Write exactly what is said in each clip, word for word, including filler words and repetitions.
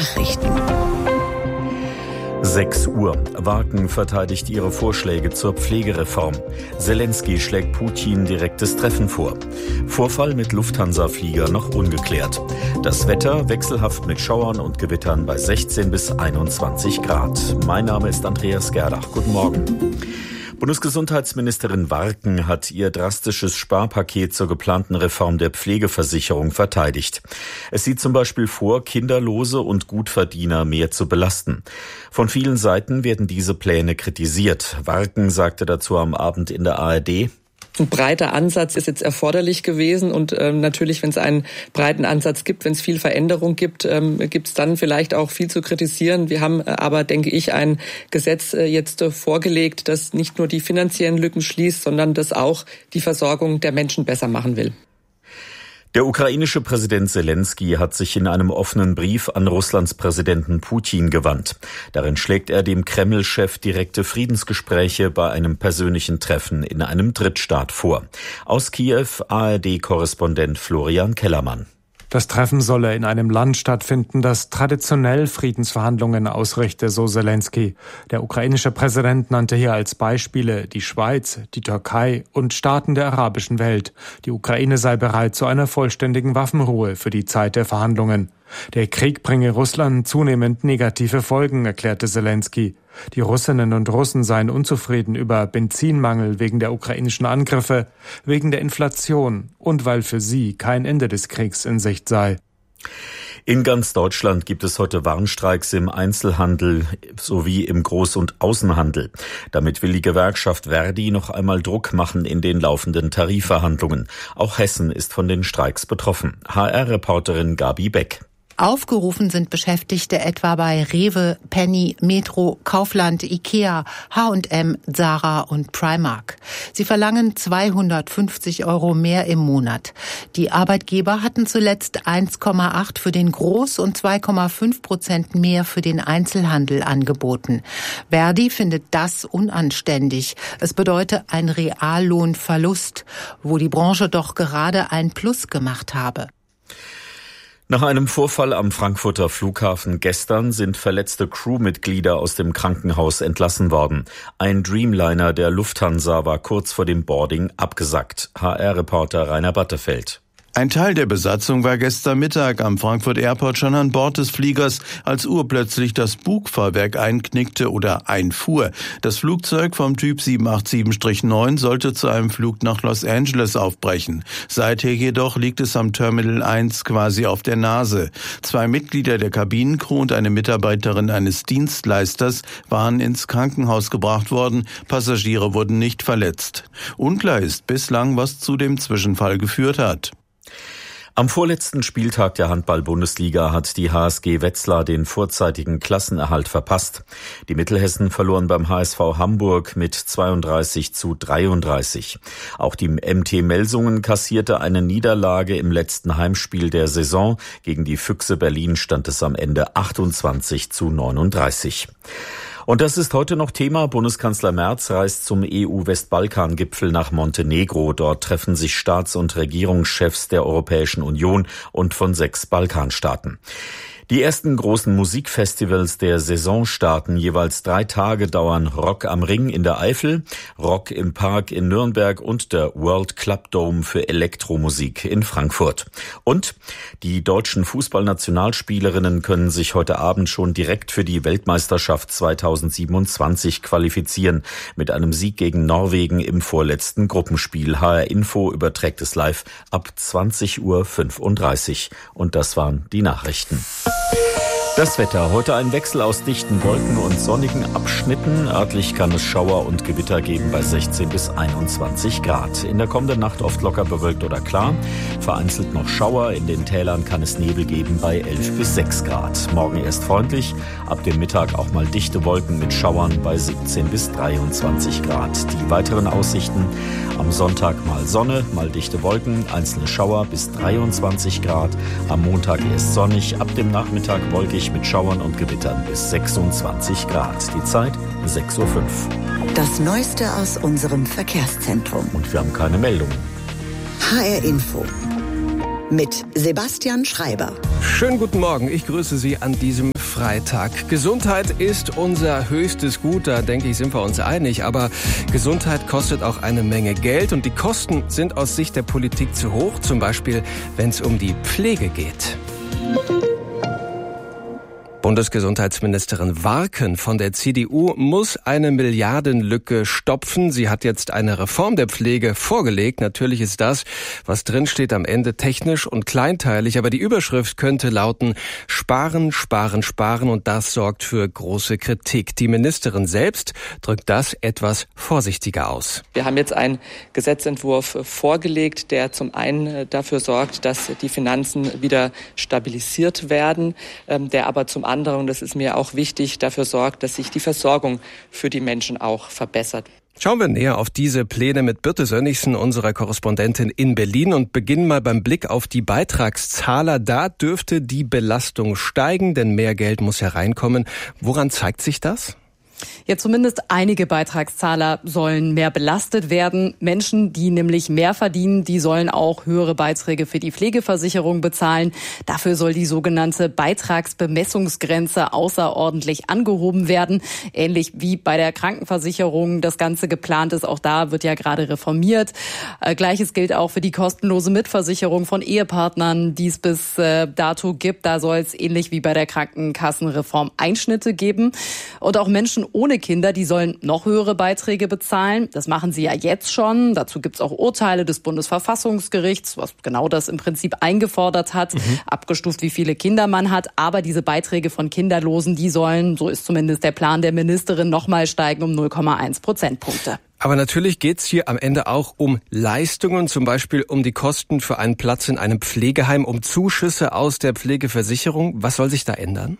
Nachrichten. sechs Uhr. Wagen verteidigt ihre Vorschläge zur Pflegereform. Zelensky schlägt Putin direktes Treffen vor. Vorfall mit Lufthansa-Flieger noch ungeklärt. Das Wetter wechselhaft mit Schauern und Gewittern bei sechzehn bis einundzwanzig Grad. Mein Name ist Andreas Gerdach. Guten Morgen. Bundesgesundheitsministerin Warken hat ihr drastisches Sparpaket zur geplanten Reform der Pflegeversicherung verteidigt. Es sieht zum Beispiel vor, Kinderlose und Gutverdiener mehr zu belasten. Von vielen Seiten werden diese Pläne kritisiert. Warken sagte dazu am Abend in der A R D: Ein breiter Ansatz ist jetzt erforderlich gewesen und ähm, natürlich, wenn es einen breiten Ansatz gibt, wenn es viel Veränderung gibt, ähm, gibt es dann vielleicht auch viel zu kritisieren. Wir haben aber, denke ich, ein Gesetz äh, jetzt äh, vorgelegt, das nicht nur die finanziellen Lücken schließt, sondern das auch die Versorgung der Menschen besser machen will. Der ukrainische Präsident Zelensky hat sich in einem offenen Brief an Russlands Präsidenten Putin gewandt. Darin schlägt er dem Kreml-Chef direkte Friedensgespräche bei einem persönlichen Treffen in einem Drittstaat vor. Aus Kiew A R D-Korrespondent Florian Kellermann. Das Treffen solle in einem Land stattfinden, das traditionell Friedensverhandlungen ausrichte, so Zelensky. Der ukrainische Präsident nannte hier als Beispiele die Schweiz, die Türkei und Staaten der arabischen Welt. Die Ukraine sei bereit zu einer vollständigen Waffenruhe für die Zeit der Verhandlungen. Der Krieg bringe Russland zunehmend negative Folgen, erklärte Zelensky. Die Russinnen und Russen seien unzufrieden über Benzinmangel wegen der ukrainischen Angriffe, wegen der Inflation und weil für sie kein Ende des Kriegs in Sicht sei. In ganz Deutschland gibt es heute Warnstreiks im Einzelhandel sowie im Groß- und Außenhandel. Damit will die Gewerkschaft Verdi noch einmal Druck machen in den laufenden Tarifverhandlungen. Auch Hessen ist von den Streiks betroffen. H R-Reporterin Gabi Beck. Aufgerufen sind Beschäftigte etwa bei Rewe, Penny, Metro, Kaufland, Ikea, H und M, Zara und Primark. Sie verlangen zweihundertfünfzig Euro mehr im Monat. Die Arbeitgeber hatten zuletzt eins Komma acht für den Groß- und zwei Komma fünf Prozent mehr für den Einzelhandel angeboten. Verdi findet das unanständig. Es bedeutet ein Reallohnverlust, wo die Branche doch gerade ein Plus gemacht habe. Nach einem Vorfall am Frankfurter Flughafen gestern sind verletzte Crewmitglieder aus dem Krankenhaus entlassen worden. Ein Dreamliner der Lufthansa war kurz vor dem Boarding abgesackt. H R-Reporter Rainer Battefeld. Ein Teil der Besatzung war gestern Mittag am Frankfurt Airport schon an Bord des Fliegers, als urplötzlich das Bugfahrwerk einknickte oder einfuhr. Das Flugzeug vom Typ sieben acht sieben neun sollte zu einem Flug nach Los Angeles aufbrechen. Seither jedoch liegt es am Terminal eins quasi auf der Nase. Zwei Mitglieder der Kabinencrew und eine Mitarbeiterin eines Dienstleisters waren ins Krankenhaus gebracht worden. Passagiere wurden nicht verletzt. Unklar ist bislang, was zu dem Zwischenfall geführt hat. Am vorletzten Spieltag der Handball-Bundesliga hat die H S G Wetzlar den vorzeitigen Klassenerhalt verpasst. Die Mittelhessen verloren beim H S V Hamburg mit zweiunddreißig zu dreiunddreißig. Auch die M T Melsungen kassierte eine Niederlage im letzten Heimspiel der Saison. Gegen die Füchse Berlin stand es am Ende achtundzwanzig zu neununddreißig. Und das ist heute noch Thema. Bundeskanzler Merz reist zum E U-Westbalkan-Gipfel nach Montenegro. Dort treffen sich Staats- und Regierungschefs der Europäischen Union und von sechs Balkanstaaten. Die ersten großen Musikfestivals der Saison starten. Jeweils drei Tage dauern Rock am Ring in der Eifel, Rock im Park in Nürnberg und der World Club Dome für Elektromusik in Frankfurt. Und die deutschen Fußballnationalspielerinnen können sich heute Abend schon direkt für die Weltmeisterschaft zweitausendsiebenundzwanzig qualifizieren. Mit einem Sieg gegen Norwegen im vorletzten Gruppenspiel. H R Info überträgt es live ab zwanzig Uhr fünfunddreißig. Und das waren die Nachrichten. Das Wetter. Heute ein Wechsel aus dichten Wolken und sonnigen Abschnitten. Örtlich kann es Schauer und Gewitter geben bei sechzehn bis einundzwanzig Grad. In der kommenden Nacht oft locker bewölkt oder klar. Vereinzelt noch Schauer. In den Tälern kann es Nebel geben bei elf bis sechs Grad. Morgen erst freundlich. Ab dem Mittag auch mal dichte Wolken mit Schauern bei siebzehn bis dreiundzwanzig Grad. Die weiteren Aussichten. Am Sonntag mal Sonne, mal dichte Wolken, einzelne Schauer bis dreiundzwanzig Grad. Am Montag erst sonnig, ab dem Nachmittag wolkig mit Schauern und Gewittern bis sechsundzwanzig Grad. Die Zeit sechs Uhr fünf. Das Neueste aus unserem Verkehrszentrum. Und wir haben keine Meldungen. H R Info. Mit Sebastian Schreiber. Schönen guten Morgen. Ich grüße Sie an diesem Karfreitag. Gesundheit ist unser höchstes Gut, da denke ich, sind wir uns einig. Aber Gesundheit kostet auch eine Menge Geld und die Kosten sind aus Sicht der Politik zu hoch. Zum Beispiel, wenn es um die Pflege geht. Bundesgesundheitsministerin Warken von der C D U muss eine Milliardenlücke stopfen. Sie hat jetzt eine Reform der Pflege vorgelegt. Natürlich ist das, was drinsteht, am Ende technisch und kleinteilig. Aber die Überschrift könnte lauten: Sparen, sparen, sparen. Und das sorgt für große Kritik. Die Ministerin selbst drückt das etwas vorsichtiger aus. Wir haben jetzt einen Gesetzentwurf vorgelegt, der zum einen dafür sorgt, dass die Finanzen wieder stabilisiert werden, der aber zum anderen, und das ist mir auch wichtig, dafür sorgt, dass sich die Versorgung für die Menschen auch verbessert. Schauen wir näher auf diese Pläne mit Birte Sönnigsen, unserer Korrespondentin in Berlin, und beginnen mal beim Blick auf die Beitragszahler. Da dürfte die Belastung steigen, denn mehr Geld muss hereinkommen. Woran zeigt sich das? Ja, zumindest einige Beitragszahler sollen mehr belastet werden. Menschen, die nämlich mehr verdienen, die sollen auch höhere Beiträge für die Pflegeversicherung bezahlen. Dafür soll die sogenannte Beitragsbemessungsgrenze außerordentlich angehoben werden. Ähnlich wie bei der Krankenversicherung das Ganze geplant ist. Auch da wird ja gerade reformiert. Äh, Gleiches gilt auch für die kostenlose Mitversicherung von Ehepartnern, die es bis äh, dato gibt. Da soll es ähnlich wie bei der Krankenkassenreform Einschnitte geben. Und auch Menschen ohne Kinder, die sollen noch höhere Beiträge bezahlen. Das machen sie ja jetzt schon. Dazu gibt es auch Urteile des Bundesverfassungsgerichts, was genau das im Prinzip eingefordert hat, mhm. abgestuft, wie viele Kinder man hat. Aber diese Beiträge von Kinderlosen, die sollen, so ist zumindest der Plan der Ministerin, nochmal steigen um null Komma eins Prozentpunkte. Aber natürlich geht's hier am Ende auch um Leistungen, zum Beispiel um die Kosten für einen Platz in einem Pflegeheim, um Zuschüsse aus der Pflegeversicherung. Was soll sich da ändern?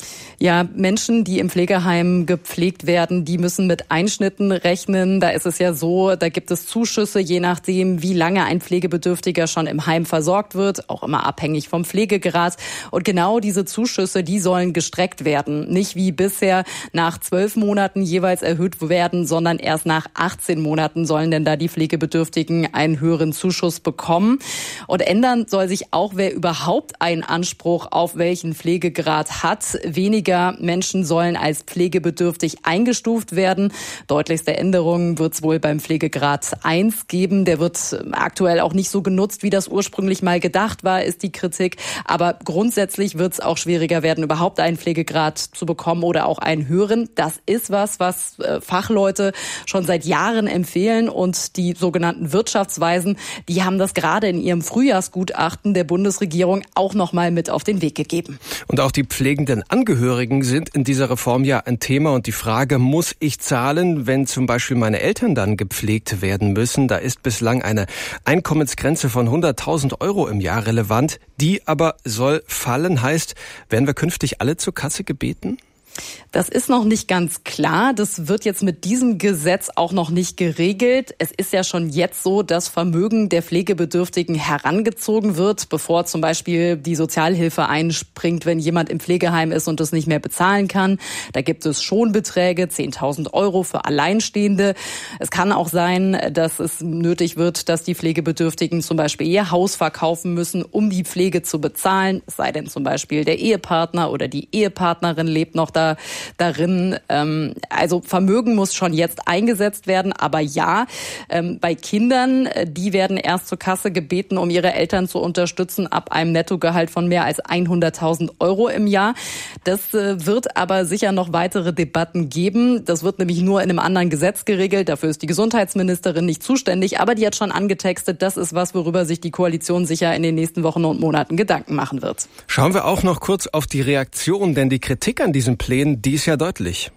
Ja, Menschen, die im Pflegeheim gepflegt werden, die müssen mit Einschnitten rechnen. Da ist es ja so, da gibt es Zuschüsse, je nachdem, wie lange ein Pflegebedürftiger schon im Heim versorgt wird, auch immer abhängig vom Pflegegrad. Und genau diese Zuschüsse, die sollen gestreckt werden. Nicht wie bisher nach zwölf Monaten jeweils erhöht werden, sondern erst nach achtzehn Monaten sollen denn da die Pflegebedürftigen einen höheren Zuschuss bekommen. Und ändern soll sich auch, wer überhaupt einen Anspruch auf welchen Pflegegrad hat. Weniger Menschen sollen als pflegebedürftig eingestuft werden. Deutlichste Änderungen wird es wohl beim Pflegegrad eins geben. Der wird aktuell auch nicht so genutzt, wie das ursprünglich mal gedacht war, ist die Kritik. Aber grundsätzlich wird es auch schwieriger werden, überhaupt einen Pflegegrad zu bekommen oder auch einen höheren. Das ist was, was Fachleute schon seit Jahren empfehlen. Und die sogenannten Wirtschaftsweisen, die haben das gerade in ihrem Frühjahrsgutachten der Bundesregierung auch noch mal mit auf den Weg gegeben. Und auch die pflegenden Angehörigen sind in dieser Reform ja ein Thema, und die Frage, muss ich zahlen, wenn zum Beispiel meine Eltern dann gepflegt werden müssen? Da ist bislang eine Einkommensgrenze von hunderttausend Euro im Jahr relevant. Die aber soll fallen, heißt, werden wir künftig alle zur Kasse gebeten? Das ist noch nicht ganz klar. Das wird jetzt mit diesem Gesetz auch noch nicht geregelt. Es ist ja schon jetzt so, dass Vermögen der Pflegebedürftigen herangezogen wird, bevor zum Beispiel die Sozialhilfe einspringt, wenn jemand im Pflegeheim ist und das nicht mehr bezahlen kann. Da gibt es Schonbeträge, zehntausend Euro für Alleinstehende. Es kann auch sein, dass es nötig wird, dass die Pflegebedürftigen zum Beispiel ihr Haus verkaufen müssen, um die Pflege zu bezahlen. Es sei denn zum Beispiel der Ehepartner oder die Ehepartnerin lebt noch da darin. Also Vermögen muss schon jetzt eingesetzt werden, aber ja, bei Kindern, die werden erst zur Kasse gebeten, um ihre Eltern zu unterstützen, ab einem Nettogehalt von mehr als hunderttausend Euro im Jahr. Das wird aber sicher noch weitere Debatten geben. Das wird nämlich nur in einem anderen Gesetz geregelt. Dafür ist die Gesundheitsministerin nicht zuständig, aber die hat schon angetextet, das ist was, worüber sich die Koalition sicher in den nächsten Wochen und Monaten Gedanken machen wird. Schauen wir auch noch kurz auf die Reaktion, denn die Kritik an diesem Plänen, die ist ja deutlich.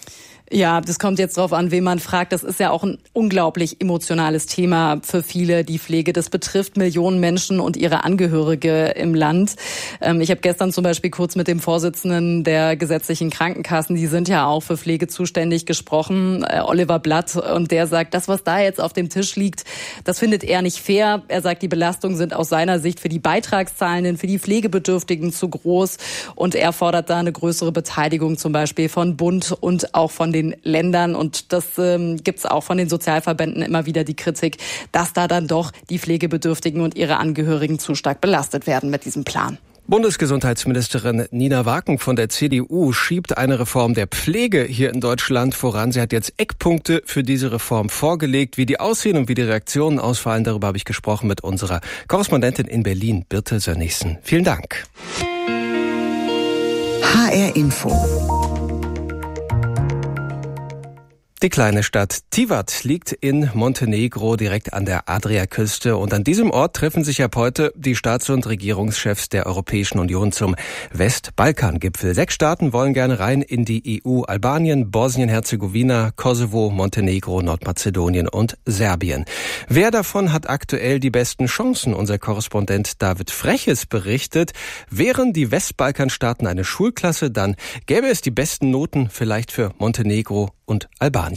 Ja, das kommt jetzt drauf an, wen man fragt. Das ist ja auch ein unglaublich emotionales Thema für viele, die Pflege. Das betrifft Millionen Menschen und ihre Angehörige im Land. Ich habe gestern zum Beispiel kurz mit dem Vorsitzenden der gesetzlichen Krankenkassen, die sind ja auch für Pflege zuständig, gesprochen, Oliver Blatt. Und der sagt, das, was da jetzt auf dem Tisch liegt, das findet er nicht fair. Er sagt, die Belastungen sind aus seiner Sicht für die Beitragszahlenden, für die Pflegebedürftigen zu groß. Und er fordert da eine größere Beteiligung zum Beispiel von Bund und auch von den Ländern, und das ähm, gibt es auch von den Sozialverbänden immer wieder die Kritik, dass da dann doch die Pflegebedürftigen und ihre Angehörigen zu stark belastet werden mit diesem Plan. Bundesgesundheitsministerin Nina Waken von der C D U schiebt eine Reform der Pflege hier in Deutschland voran. Sie hat jetzt Eckpunkte für diese Reform vorgelegt. Wie die aussehen und wie die Reaktionen ausfallen, darüber habe ich gesprochen mit unserer Korrespondentin in Berlin, Birte Sönnigsen. Vielen Dank. H R Info. Die kleine Stadt Tivat liegt in Montenegro direkt an der Adriaküste und an diesem Ort treffen sich ab heute die Staats- und Regierungschefs der Europäischen Union zum Westbalkan-Gipfel. Sechs Staaten wollen gerne rein in die E U: Albanien, Bosnien-Herzegowina, Kosovo, Montenegro, Nordmazedonien und Serbien. Wer davon hat aktuell die besten Chancen? Unser Korrespondent David Freches berichtet, wären die Westbalkanstaaten eine Schulklasse, dann gäbe es die besten Noten vielleicht für Montenegro und Albanien.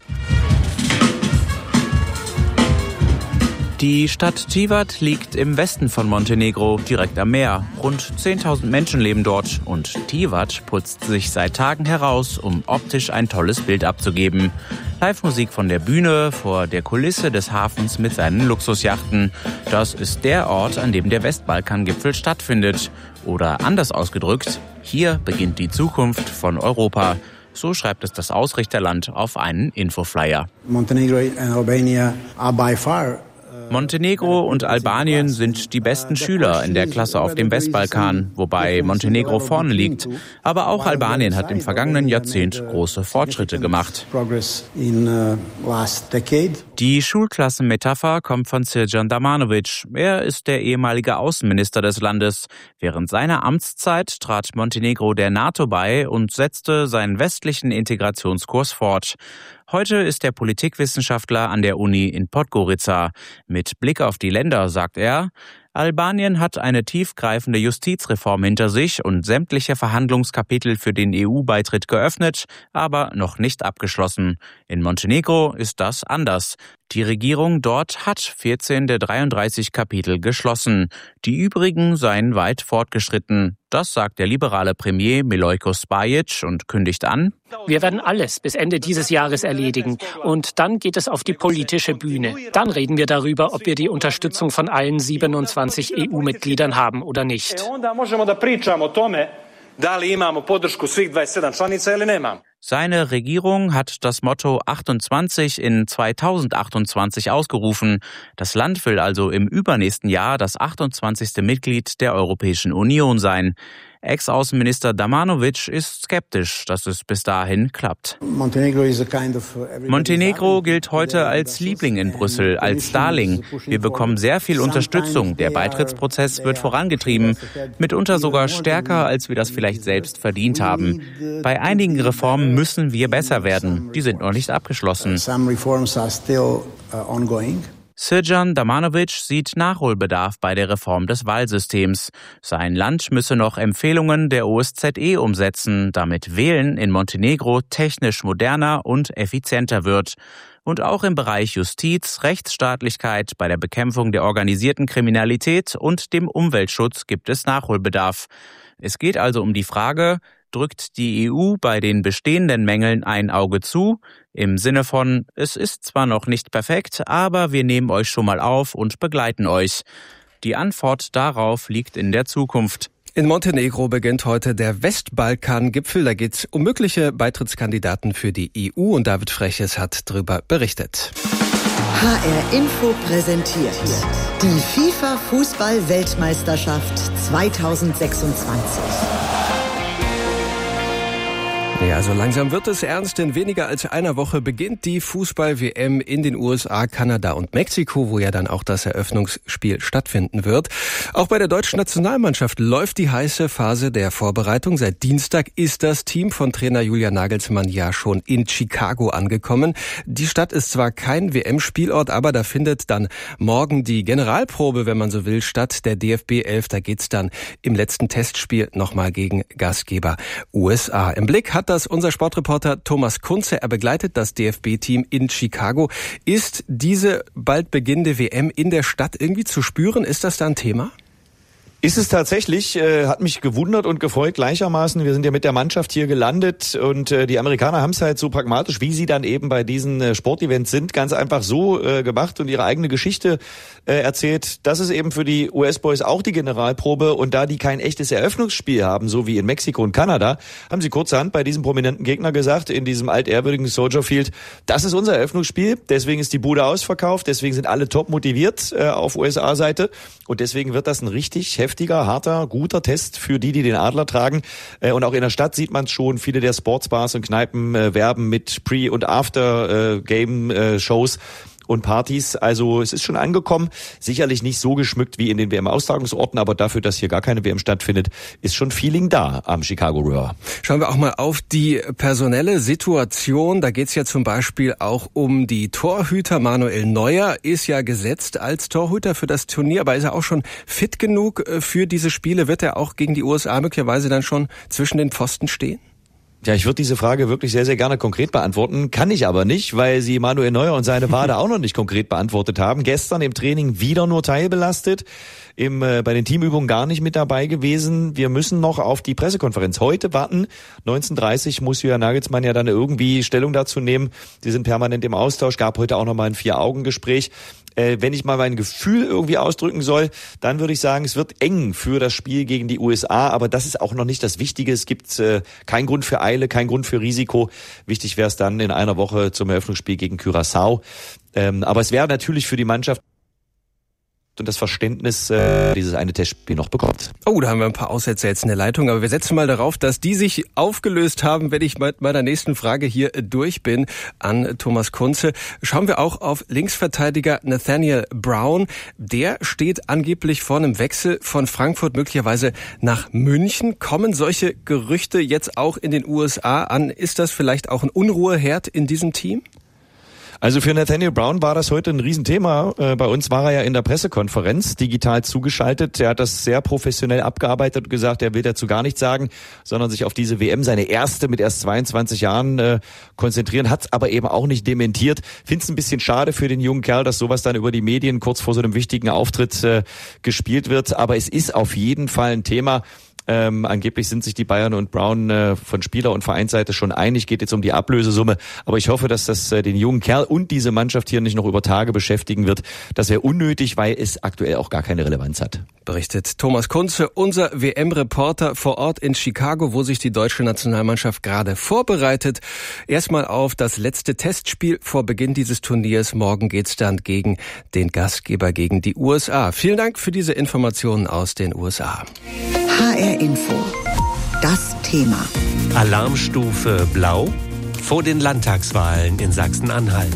Die Stadt Tivat liegt im Westen von Montenegro, direkt am Meer. Rund zehntausend Menschen leben dort und Tivat putzt sich seit Tagen heraus, um optisch ein tolles Bild abzugeben. Live-Musik von der Bühne vor der Kulisse des Hafens mit seinen Luxusjachten. Das ist der Ort, an dem der Westbalkan-Gipfel stattfindet. Oder anders ausgedrückt, hier beginnt die Zukunft von Europa. So schreibt es das Ausrichterland auf einen Infoflyer. Montenegro and Albania are by far Montenegro und Albanien sind die besten Schüler in der Klasse auf dem Westbalkan, wobei Montenegro vorne liegt. Aber auch Albanien hat im vergangenen Jahrzehnt große Fortschritte gemacht. Die Schulklassenmetapher kommt von Srdjan Damanovic. Er ist der ehemalige Außenminister des Landes. Während seiner Amtszeit trat Montenegro der NATO bei und setzte seinen westlichen Integrationskurs fort. Heute ist er Politikwissenschaftler an der Uni in Podgorica. Mit Blick auf die Länder sagt er, Albanien hat eine tiefgreifende Justizreform hinter sich und sämtliche Verhandlungskapitel für den E U-Beitritt geöffnet, aber noch nicht abgeschlossen. In Montenegro ist das anders. Die Regierung dort hat vierzehn der dreiunddreißig Kapitel geschlossen. Die übrigen seien weit fortgeschritten. Das sagt der liberale Premier Milojko Spajic und kündigt an: Wir werden alles bis Ende dieses Jahres erledigen. Und dann geht es auf die politische Bühne. Dann reden wir darüber, ob wir die Unterstützung von allen siebenundzwanzig E U-Mitgliedern haben oder nicht. Seine Regierung hat das Motto achtundzwanzig in zweitausendachtundzwanzig ausgerufen. Das Land will also im übernächsten Jahr das achtundzwanzigste Mitglied der Europäischen Union sein. Ex-Außenminister Damanovic ist skeptisch, dass es bis dahin klappt. Montenegro gilt heute als Liebling in Brüssel, als Darling. Wir bekommen sehr viel Unterstützung. Der Beitrittsprozess wird vorangetrieben, mitunter sogar stärker, als wir das vielleicht selbst verdient haben. Bei einigen Reformen müssen wir besser werden. Die sind noch nicht abgeschlossen. Srdjan Damanovic sieht Nachholbedarf bei der Reform des Wahlsystems. Sein Land müsse noch Empfehlungen der O S Z E umsetzen, damit Wählen in Montenegro technisch moderner und effizienter wird. Und auch im Bereich Justiz, Rechtsstaatlichkeit, bei der Bekämpfung der organisierten Kriminalität und dem Umweltschutz gibt es Nachholbedarf. Es geht also um die Frage: Drückt die E U bei den bestehenden Mängeln ein Auge zu? Im Sinne von, es ist zwar noch nicht perfekt, aber wir nehmen euch schon mal auf und begleiten euch. Die Antwort darauf liegt in der Zukunft. In Montenegro beginnt heute der Westbalkan-Gipfel. Da geht es um mögliche Beitrittskandidaten für die E U und David Freches hat darüber berichtet. H R Info präsentiert die FIFA-Fußball-Weltmeisterschaft zweitausendsechsundzwanzig. Ja, so langsam wird es ernst. In weniger als einer Woche beginnt die Fußball-W M in den U S A, Kanada und Mexiko, wo ja dann auch das Eröffnungsspiel stattfinden wird. Auch bei der deutschen Nationalmannschaft läuft die heiße Phase der Vorbereitung. Seit Dienstag ist das Team von Trainer Julian Nagelsmann ja schon in Chicago angekommen. Die Stadt ist zwar kein W M-Spielort, aber da findet dann morgen die Generalprobe, wenn man so will, statt. Der D F B elf, da geht's dann im letzten Testspiel nochmal gegen Gastgeber U S A. Im Blick hat das unser Sportreporter Thomas Kunze. Er begleitet das D F B-Team in Chicago. Ist diese bald beginnende W M in der Stadt irgendwie zu spüren? Ist das da ein Thema? Ist es tatsächlich, äh, hat mich gewundert und gefreut gleichermaßen. Wir sind ja mit der Mannschaft hier gelandet und äh, die Amerikaner haben es halt so pragmatisch, wie sie dann eben bei diesen äh, Sportevents sind, ganz einfach so äh, gemacht und ihre eigene Geschichte äh, erzählt. Das ist eben für die U S-Boys auch die Generalprobe und da die kein echtes Eröffnungsspiel haben, so wie in Mexiko und Kanada, haben sie kurzerhand bei diesem prominenten Gegner gesagt, in diesem altehrwürdigen Soldier Field, das ist unser Eröffnungsspiel, deswegen ist die Bude ausverkauft, deswegen sind alle top motiviert äh, auf U S A-Seite und deswegen wird das ein richtig heftiger, harter, guter Test für die, die den Adler tragen. Äh, und auch in der Stadt sieht man es schon, viele der Sportsbars und Kneipen äh, werben mit Pre- und After-Game-Shows. Äh, und Partys, also es ist schon angekommen, sicherlich nicht so geschmückt wie in den W M-Austragungsorten, aber dafür, dass hier gar keine W M stattfindet, ist schon Feeling da am Chicago River. Schauen wir auch mal auf die personelle Situation, da geht es ja zum Beispiel auch um die Torhüter. Manuel Neuer ist ja gesetzt als Torhüter für das Turnier, aber ist er auch schon fit genug für diese Spiele? Wird er auch gegen die U S A möglicherweise dann schon zwischen den Pfosten stehen? Ja, ich würde diese Frage wirklich sehr, sehr gerne konkret beantworten, kann ich aber nicht, weil sie Manuel Neuer und seine Wade auch noch nicht konkret beantwortet haben. Gestern im Training wieder nur teilbelastet, im, äh, bei den Teamübungen gar nicht mit dabei gewesen. Wir müssen noch auf die Pressekonferenz heute warten. neunzehn Uhr dreißig muss Julian Nagelsmann ja dann irgendwie Stellung dazu nehmen. Sie sind permanent im Austausch, gab heute auch noch mal ein Vier-Augen-Gespräch. Äh, wenn ich mal mein Gefühl irgendwie ausdrücken soll, dann würde ich sagen, es wird eng für das Spiel gegen die U S A, aber das ist auch noch nicht das Wichtige. Es gibt äh, keinen Grund für Eile, keinen Grund für Risiko. Wichtig wäre es dann in einer Woche zum Eröffnungsspiel gegen Curaçao. Ähm, aber es wäre natürlich für die Mannschaft und das Verständnis äh, dieses eine Testspiel noch bekommt. Oh, da haben wir ein paar Aussätze jetzt in der Leitung, aber wir setzen mal darauf, dass die sich aufgelöst haben, wenn ich mit meiner nächsten Frage hier durch bin an Thomas Kunze. Schauen wir auch auf Linksverteidiger Nathaniel Brown. Der steht angeblich vor einem Wechsel von Frankfurt möglicherweise nach München. Kommen solche Gerüchte jetzt auch in den U S A an? Ist das vielleicht auch ein Unruheherd in diesem Team? Also für Nathaniel Brown war das heute ein Riesenthema. Bei uns war er ja in der Pressekonferenz digital zugeschaltet. Er hat das sehr professionell abgearbeitet und gesagt, er will dazu gar nichts sagen, sondern sich auf diese W M, seine erste mit erst zweiundzwanzig Jahren, äh, konzentrieren, hat es aber eben auch nicht dementiert. Finde es ein bisschen schade für den jungen Kerl, dass sowas dann über die Medien kurz vor so einem wichtigen Auftritt äh, gespielt wird. Aber es ist auf jeden Fall ein Thema. Ähm, angeblich sind sich die Bayern und Brown äh, von Spieler- und Vereinsseite schon einig, geht jetzt um die Ablösesumme. Aber ich hoffe, dass das äh, den jungen Kerl und diese Mannschaft hier nicht noch über Tage beschäftigen wird. Das wäre unnötig, weil es aktuell auch gar keine Relevanz hat. Berichtet Thomas Kunze, unser W M-Reporter vor Ort in Chicago, wo sich die deutsche Nationalmannschaft gerade vorbereitet. Erstmal auf das letzte Testspiel vor Beginn dieses Turniers. Morgen geht's dann gegen den Gastgeber, gegen die U S A. Vielen Dank für diese Informationen aus den U S A. H R Info. Das Thema. Alarmstufe Blau vor den Landtagswahlen in Sachsen-Anhalt.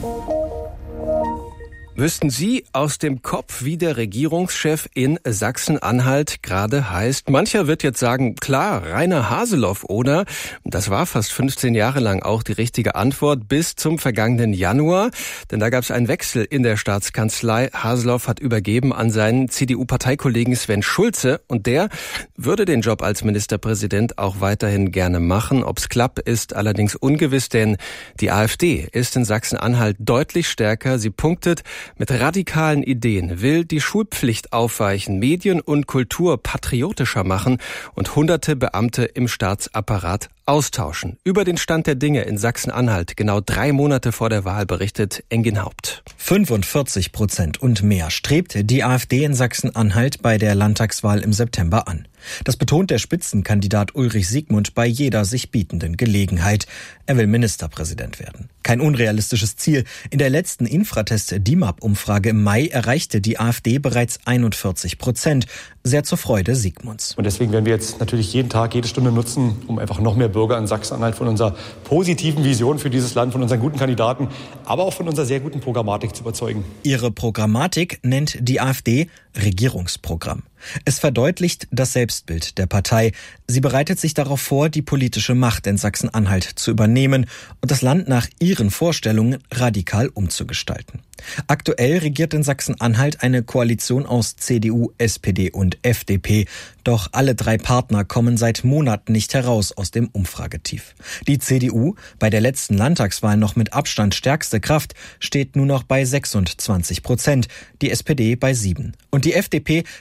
Wüssten Sie aus dem Kopf, wie der Regierungschef in Sachsen-Anhalt gerade heißt? Mancher wird jetzt sagen, klar, Rainer Haseloff, oder? Das war fast fünfzehn Jahre lang auch die richtige Antwort bis zum vergangenen Januar. Denn da gab es einen Wechsel in der Staatskanzlei. Haseloff hat übergeben an seinen C D U-Parteikollegen Sven Schulze. Und der würde den Job als Ministerpräsident auch weiterhin gerne machen. Ob's klappt, ist allerdings ungewiss, denn die AfD ist in Sachsen-Anhalt deutlich stärker. Sie punktet mit radikalen Ideen, will die Schulpflicht aufweichen, Medien und Kultur patriotischer machen und hunderte Beamte im Staatsapparat austauschen. Über den Stand der Dinge in Sachsen-Anhalt, genau drei Monate vor der Wahl, berichtet Engin Haupt. fünfundvierzig Prozent und mehr strebt die AfD in Sachsen-Anhalt bei der Landtagswahl im September an. Das betont der Spitzenkandidat Ulrich Siegmund bei jeder sich bietenden Gelegenheit. Er will Ministerpräsident werden. Kein unrealistisches Ziel. In der letzten Infratest-D I M A P-Umfrage im Mai erreichte die AfD bereits einundvierzig Prozent. Sehr zur Freude Siegmunds. Und deswegen werden wir jetzt natürlich jeden Tag, jede Stunde nutzen, um einfach noch mehr Bürger in Sachsen-Anhalt von unserer positiven Vision für dieses Land, von unseren guten Kandidaten, aber auch von unserer sehr guten Programmatik zu überzeugen. Ihre Programmatik nennt die AfD Regierungsprogramm. Es verdeutlicht das Selbstbild der Partei. Sie bereitet sich darauf vor, die politische Macht in Sachsen-Anhalt zu übernehmen und das Land nach ihren Vorstellungen radikal umzugestalten. Aktuell regiert in Sachsen-Anhalt eine Koalition aus C D U, S P D und F D P. Doch alle drei Partner kommen seit Monaten nicht heraus aus dem Umfragetief. Die C D U, bei der letzten Landtagswahl noch mit Abstand stärkste Kraft, steht nur noch bei sechsundzwanzig Prozent, die S P D bei sieben. Und die F D P kann nicht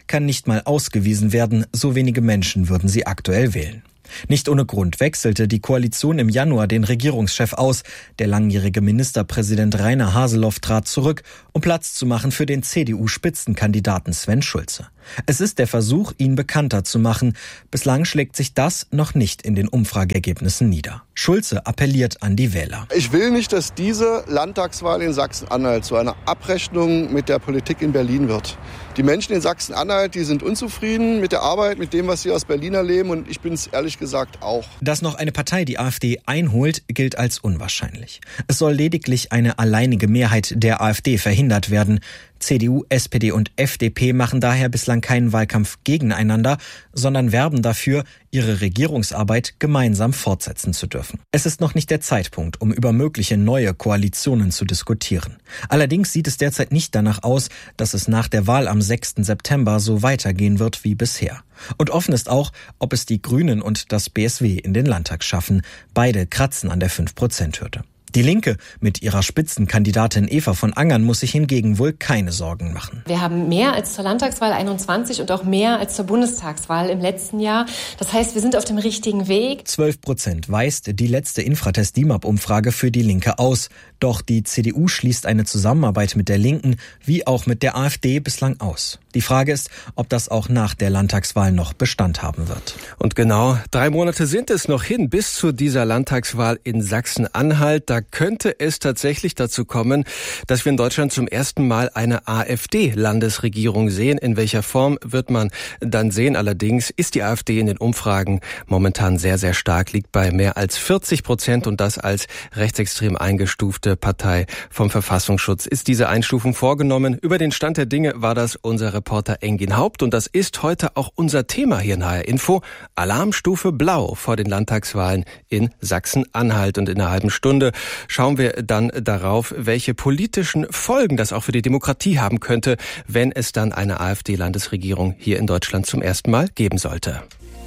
mal ausgewiesen werden, so wenige Menschen würden sie aktuell wählen. Nicht ohne Grund wechselte die Koalition im Januar den Regierungschef aus. Der langjährige Ministerpräsident Rainer Haseloff trat zurück, um Platz zu machen für den C D U-Spitzenkandidaten Sven Schulze. Es ist der Versuch, ihn bekannter zu machen. Bislang schlägt sich das noch nicht in den Umfrageergebnissen nieder. Schulze appelliert an die Wähler. Ich will nicht, dass diese Landtagswahl in Sachsen-Anhalt zu einer Abrechnung mit der Politik in Berlin wird. Die Menschen in Sachsen-Anhalt, die sind unzufrieden mit der Arbeit, mit dem, was sie aus Berlin erleben. Und ich bin es ehrlich gesagt auch. Dass noch eine Partei die AfD einholt, gilt als unwahrscheinlich. Es soll lediglich eine alleinige Mehrheit der AfD verhindert werden. C D U, S P D und F D P machen daher bislang keinen Wahlkampf gegeneinander, sondern werben dafür, ihre Regierungsarbeit gemeinsam fortsetzen zu dürfen. Es ist noch nicht der Zeitpunkt, um über mögliche neue Koalitionen zu diskutieren. Allerdings sieht es derzeit nicht danach aus, dass es nach der Wahl am sechsten September so weitergehen wird wie bisher. Und offen ist auch, ob es die Grünen und das B S W in den Landtag schaffen. Beide kratzen an der fünf Prozent Hürde. Die Linke mit ihrer Spitzenkandidatin Eva von Angern muss sich hingegen wohl keine Sorgen machen. Wir haben mehr als zur Landtagswahl einundzwanzig und auch mehr als zur Bundestagswahl im letzten Jahr. Das heißt, wir sind auf dem richtigen Weg. zwölf Prozent weist die letzte Infratest-D I M A P-Umfrage für die Linke aus. Doch die C D U schließt eine Zusammenarbeit mit der Linken wie auch mit der AfD bislang aus. Die Frage ist, ob das auch nach der Landtagswahl noch Bestand haben wird. Und genau drei Monate sind es noch hin bis zu dieser Landtagswahl in Sachsen-Anhalt. Da könnte es tatsächlich dazu kommen, dass wir in Deutschland zum ersten Mal eine AfD-Landesregierung sehen. In welcher Form wird man dann sehen? Allerdings ist die AfD in den Umfragen momentan sehr, sehr stark, liegt bei mehr als vierzig Prozent und das als rechtsextrem eingestufte Partei vom Verfassungsschutz. Ist diese Einstufung vorgenommen? Über den Stand der Dinge war das unser Reporter Engin Haupt und das ist heute auch unser Thema hier in H R Info. Alarmstufe Blau vor den Landtagswahlen in Sachsen-Anhalt. Und in einer halben Stunde schauen wir dann darauf, welche politischen Folgen das auch für die Demokratie haben könnte, wenn es dann eine AfD-Landesregierung hier in Deutschland zum ersten Mal geben sollte.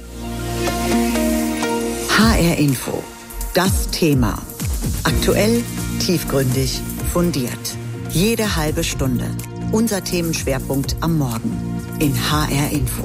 H R Info. Das Thema. Aktuell, tiefgründig, fundiert. Jede halbe Stunde. Unser Themenschwerpunkt am Morgen in H R Info.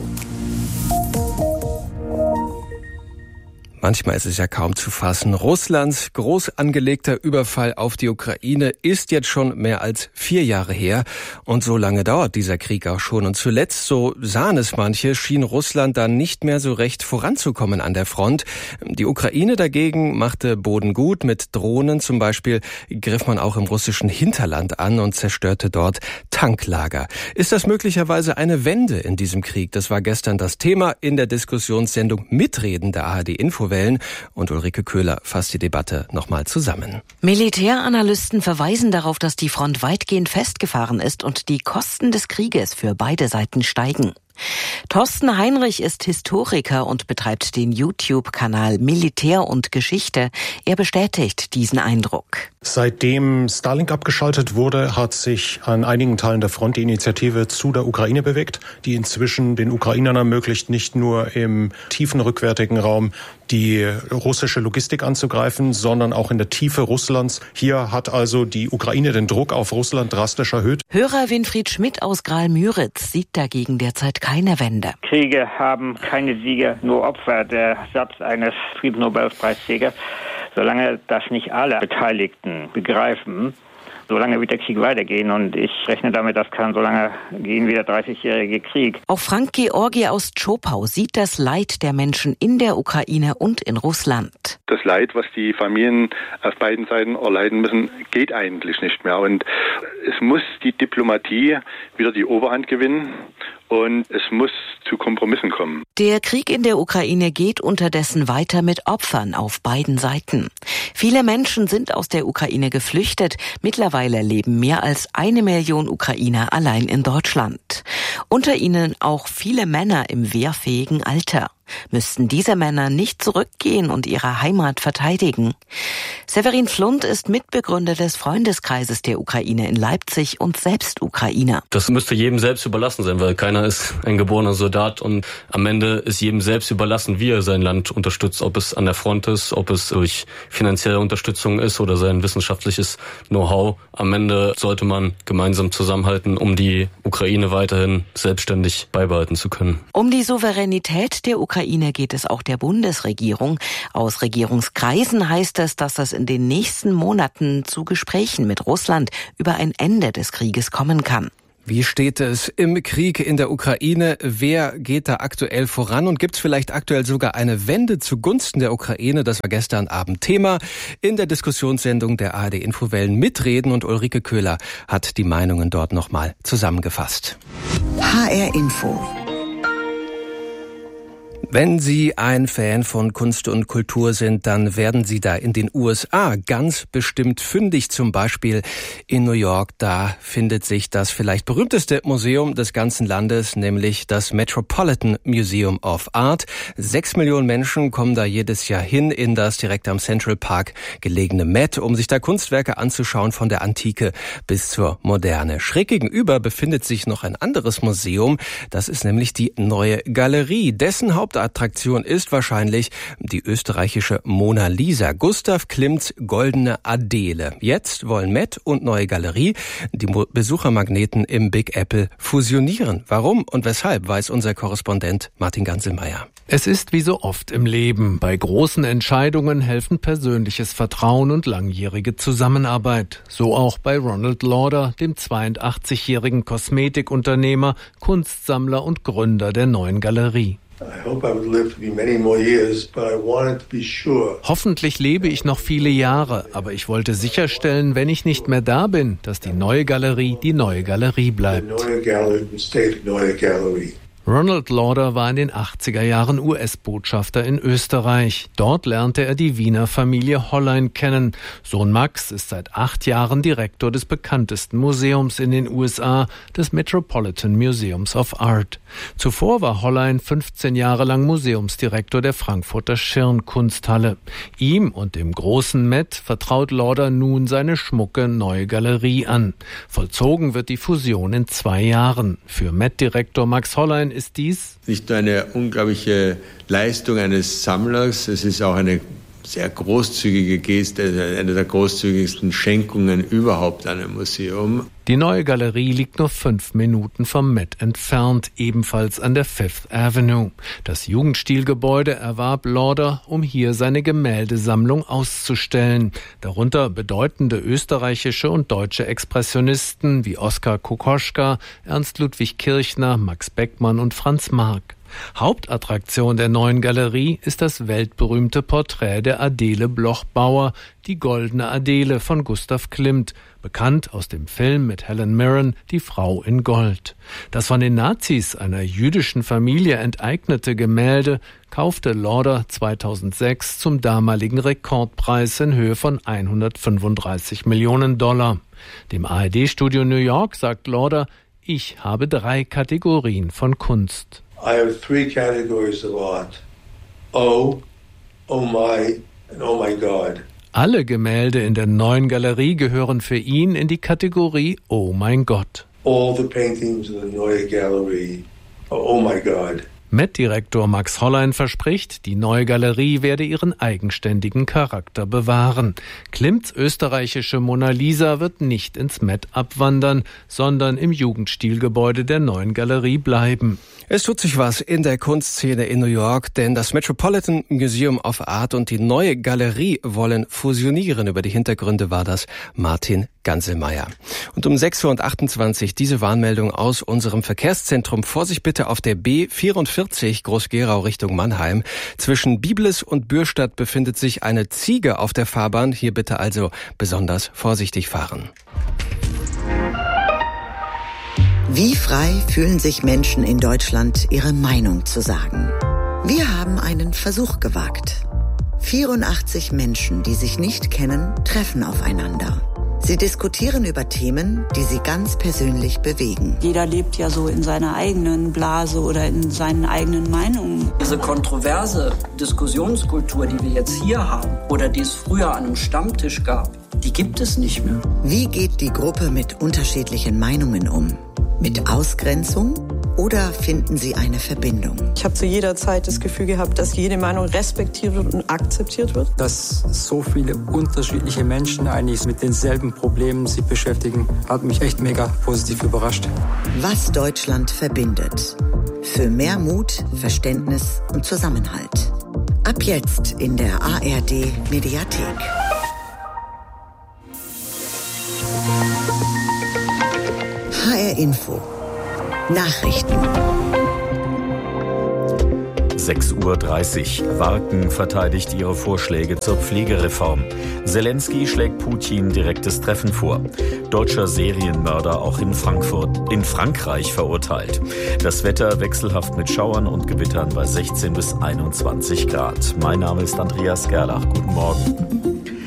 Manchmal ist es ja kaum zu fassen. Russlands groß angelegter Überfall auf die Ukraine ist jetzt schon mehr als vier Jahre her. Und so lange dauert dieser Krieg auch schon. Und zuletzt, so sahen es manche, schien Russland dann nicht mehr so recht voranzukommen an der Front. Die Ukraine dagegen machte Boden gut. Mit Drohnen zum Beispiel griff man auch im russischen Hinterland an und zerstörte dort Tanklager. Ist das möglicherweise eine Wende in diesem Krieg? Das war gestern das Thema in der Diskussionssendung Mitreden der A R D Info. Und Ulrike Köhler fasst die Debatte nochmal zusammen. Militäranalysten verweisen darauf, dass die Front weitgehend festgefahren ist und die Kosten des Krieges für beide Seiten steigen. Thorsten Heinrich ist Historiker und betreibt den YouTube-Kanal Militär und Geschichte. Er bestätigt diesen Eindruck. Seitdem Starlink abgeschaltet wurde, hat sich an einigen Teilen der Front die Initiative zu der Ukraine bewegt, die inzwischen den Ukrainern ermöglicht, nicht nur im tiefen rückwärtigen Raum die russische Logistik anzugreifen, sondern auch in der Tiefe Russlands. Hier hat also die Ukraine den Druck auf Russland drastisch erhöht. Hörer Winfried Schmidt aus Graal-Müritz sieht dagegen derzeit keine Wende. Kriege haben keine Sieger, nur Opfer. Der Satz eines Friedensnobelpreisträgers. Solange das nicht alle Beteiligten begreifen, solange wird der Krieg weitergehen. Und ich rechne damit, das kann so lange gehen wie der dreißigjährige Krieg. Auch Frank Georgi aus Zschopau sieht das Leid der Menschen in der Ukraine und in Russland. Das Leid, was die Familien auf beiden Seiten erleiden müssen, geht eigentlich nicht mehr. Und es muss die Diplomatie wieder die Oberhand gewinnen. Und es muss zu Kompromissen kommen. Der Krieg in der Ukraine geht unterdessen weiter mit Opfern auf beiden Seiten. Viele Menschen sind aus der Ukraine geflüchtet. Mittlerweile leben mehr als eine Million Ukrainer allein in Deutschland. Unter ihnen auch viele Männer im wehrfähigen Alter. Müssten diese Männer nicht zurückgehen und ihre Heimat verteidigen? Severin Flund ist Mitbegründer des Freundeskreises der Ukraine in Leipzig und selbst Ukrainer. Das müsste jedem selbst überlassen sein, weil keiner ist ein geborener Soldat und am Ende ist jedem selbst überlassen, wie er sein Land unterstützt, ob es an der Front ist, ob es durch finanzielle Unterstützung ist oder sein wissenschaftliches Know-how. Am Ende sollte man gemeinsam zusammenhalten, um die Ukraine weiterhin selbstständig beibehalten zu können. Um die Souveränität der Ukraine geht es auch der Bundesregierung. Aus Regierungskreisen heißt es, dass es in den nächsten Monaten zu Gesprächen mit Russland über ein Ende des Krieges kommen kann. Wie steht es im Krieg in der Ukraine? Wer geht da aktuell voran? Und gibt es vielleicht aktuell sogar eine Wende zugunsten der Ukraine? Das war gestern Abend Thema in der Diskussionssendung der A R D Infowellen Mitreden. Und Ulrike Köhler hat die Meinungen dort nochmal zusammengefasst. H R Info. Wenn Sie ein Fan von Kunst und Kultur sind, dann werden Sie da in den U S A ganz bestimmt fündig. Zum Beispiel in New York, da findet sich das vielleicht berühmteste Museum des ganzen Landes, nämlich das Metropolitan Museum of Art. Sechs Millionen Menschen kommen da jedes Jahr hin in das direkt am Central Park gelegene Met, um sich da Kunstwerke anzuschauen, von der Antike bis zur Moderne. Schräg gegenüber befindet sich noch ein anderes Museum. Das ist nämlich die Neue Galerie. Dessen Haupt Attraktion ist wahrscheinlich die österreichische Mona Lisa, Gustav Klimts Goldene Adele. Jetzt wollen Met und Neue Galerie die Besuchermagneten im Big Apple fusionieren. Warum und weshalb, weiß unser Korrespondent Martin Ganselmeier. Es ist wie so oft im Leben. Bei großen Entscheidungen helfen persönliches Vertrauen und langjährige Zusammenarbeit. So auch bei Ronald Lauder, dem zweiundachtzigjährigen Kosmetikunternehmer, Kunstsammler und Gründer der Neuen Galerie. Hoffentlich lebe ich noch viele Jahre, aber ich wollte sicherstellen, wenn ich nicht mehr da bin, dass die Neue Galerie die Neue Galerie bleibt. Ronald Lauder war in den achtziger Jahren U S-Botschafter in Österreich. Dort lernte er die Wiener Familie Hollein kennen. Sohn Max ist seit acht Jahren Direktor des bekanntesten Museums in den U S A, des Metropolitan Museums of Art. Zuvor war Hollein fünfzehn Jahre lang Museumsdirektor der Frankfurter Schirn-Kunsthalle. Ihm und dem großen Met vertraut Lauder nun seine schmucke Neue Galerie an. Vollzogen wird die Fusion in zwei Jahren. Für Met-Direktor Max Hollein ist dies nicht nur eine unglaubliche Leistung eines Sammlers, es ist auch eine sehr großzügige Geste, eine der großzügigsten Schenkungen überhaupt an einem Museum. Die Neue Galerie liegt nur fünf Minuten vom Met entfernt, ebenfalls an der Fifth Avenue. Das Jugendstilgebäude erwarb Lauder, um hier seine Gemäldesammlung auszustellen. Darunter bedeutende österreichische und deutsche Expressionisten wie Oskar Kokoschka, Ernst Ludwig Kirchner, Max Beckmann und Franz Marc. Hauptattraktion der Neuen Galerie ist das weltberühmte Porträt der Adele Bloch-Bauer, die Goldene Adele von Gustav Klimt, bekannt aus dem Film mit Helen Mirren, Die Frau in Gold. Das von den Nazis einer jüdischen Familie enteignete Gemälde kaufte Lauder zweitausendsechs zum damaligen Rekordpreis in Höhe von hundertfünfunddreißig Millionen Dollar. Dem A R D-Studio New York sagt Lauder: Ich habe drei Kategorien von Kunst. I have three categories of art. Oh, oh my, and oh my God. Alle Gemälde in der Neuen Galerie gehören für ihn in die Kategorie Oh mein Gott. All the paintings in the Neue Galerie are Oh my God. Met-Direktor Max Hollein verspricht, die Neue Galerie werde ihren eigenständigen Charakter bewahren. Klimts österreichische Mona Lisa wird nicht ins Met abwandern, sondern im Jugendstilgebäude der Neuen Galerie bleiben. Es tut sich was in der Kunstszene in New York, denn das Metropolitan Museum of Art und die Neue Galerie wollen fusionieren. Über die Hintergründe war das Martin Ganselmeier. Und um sechs Uhr achtundzwanzig diese Warnmeldung aus unserem Verkehrszentrum. Vorsicht bitte auf der B vierundvierzig Groß-Gerau Richtung Mannheim. Zwischen Biblis und Bürstadt befindet sich eine Ziege auf der Fahrbahn. Hier bitte also besonders vorsichtig fahren. Wie frei fühlen sich Menschen in Deutschland, ihre Meinung zu sagen? Wir haben einen Versuch gewagt. vierundachtzig Menschen, die sich nicht kennen, treffen aufeinander. Sie diskutieren über Themen, die sie ganz persönlich bewegen. Jeder lebt ja so in seiner eigenen Blase oder in seinen eigenen Meinungen. Diese kontroverse Diskussionskultur, die wir jetzt hier haben oder die es früher an einem Stammtisch gab, die gibt es nicht mehr. Wie geht die Gruppe mit unterschiedlichen Meinungen um? Mit Ausgrenzung? Oder finden sie eine Verbindung? Ich habe zu jeder Zeit das Gefühl gehabt, dass jede Meinung respektiert wird und akzeptiert wird. Dass so viele unterschiedliche Menschen eigentlich mit denselben Problemen sich beschäftigen, hat mich echt mega positiv überrascht. Was Deutschland verbindet. Für mehr Mut, Verständnis und Zusammenhalt. Ab jetzt in der A R D Mediathek. H R Info. Nachrichten. sechs Uhr dreißig. Warken verteidigt ihre Vorschläge zur Pflegereform. Zelensky schlägt Putin direktes Treffen vor. Deutscher Serienmörder auch in Frankfurt, in Frankreich verurteilt. Das Wetter wechselhaft mit Schauern und Gewittern bei sechzehn bis einundzwanzig Grad. Mein Name ist Andreas Gerlach. Guten Morgen.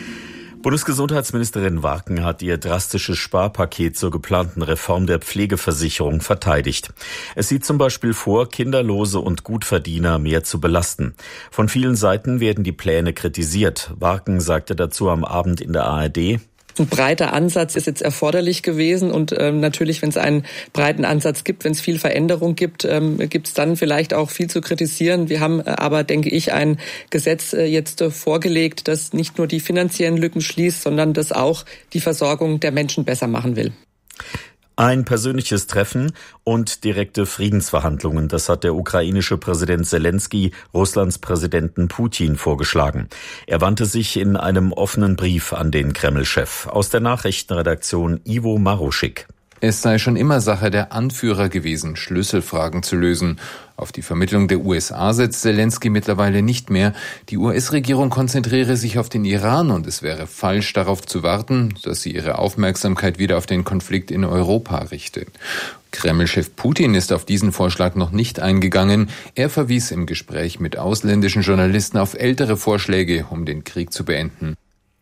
Bundesgesundheitsministerin Warken hat ihr drastisches Sparpaket zur geplanten Reform der Pflegeversicherung verteidigt. Es sieht zum Beispiel vor, Kinderlose und Gutverdiener mehr zu belasten. Von vielen Seiten werden die Pläne kritisiert. Warken sagte dazu am Abend in der A R D: Ein breiter Ansatz ist jetzt erforderlich gewesen und ähm, natürlich, wenn es einen breiten Ansatz gibt, wenn es viel Veränderung gibt, ähm, gibt es dann vielleicht auch viel zu kritisieren. Wir haben äh, aber, denke ich, ein Gesetz äh, jetzt äh, vorgelegt, das nicht nur die finanziellen Lücken schließt, sondern das auch die Versorgung der Menschen besser machen will. Ein persönliches Treffen und direkte Friedensverhandlungen, das hat der ukrainische Präsident Zelensky Russlands Präsidenten Putin vorgeschlagen. Er wandte sich in einem offenen Brief an den Kreml-Chef. Aus der Nachrichtenredaktion Ivo Maruschik. Es sei schon immer Sache der Anführer gewesen, Schlüsselfragen zu lösen. Auf die Vermittlung der U S A setzt Zelensky mittlerweile nicht mehr. Die U S-Regierung konzentriere sich auf den Iran und es wäre falsch, darauf zu warten, dass sie ihre Aufmerksamkeit wieder auf den Konflikt in Europa richtet. Kreml-Chef Putin ist auf diesen Vorschlag noch nicht eingegangen. Er verwies im Gespräch mit ausländischen Journalisten auf ältere Vorschläge, um den Krieg zu beenden.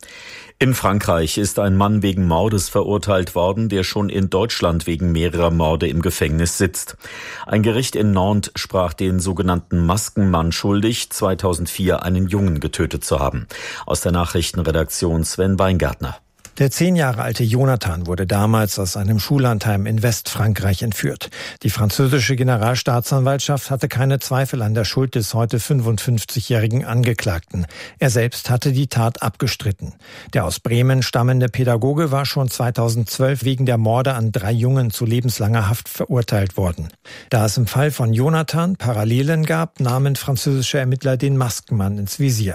In Frankreich ist ein Mann wegen Mordes verurteilt worden, der schon in Deutschland wegen mehrerer Morde im Gefängnis sitzt. Ein Gericht in Nantes sprach den sogenannten Maskenmann schuldig, zweitausendvier einen Jungen getötet zu haben. Aus der Nachrichtenredaktion Sven Weingärtner. Der zehn Jahre alte Jonathan wurde damals aus einem Schullandheim in Westfrankreich entführt. Die französische Generalstaatsanwaltschaft hatte keine Zweifel an der Schuld des heute fünfundfünfzigjährigen Angeklagten. Er selbst hatte die Tat abgestritten. Der aus Bremen stammende Pädagoge war schon zweitausendzwölf wegen der Morde an drei Jungen zu lebenslanger Haft verurteilt worden. Da es im Fall von Jonathan Parallelen gab, nahmen französische Ermittler den Maskenmann ins Visier.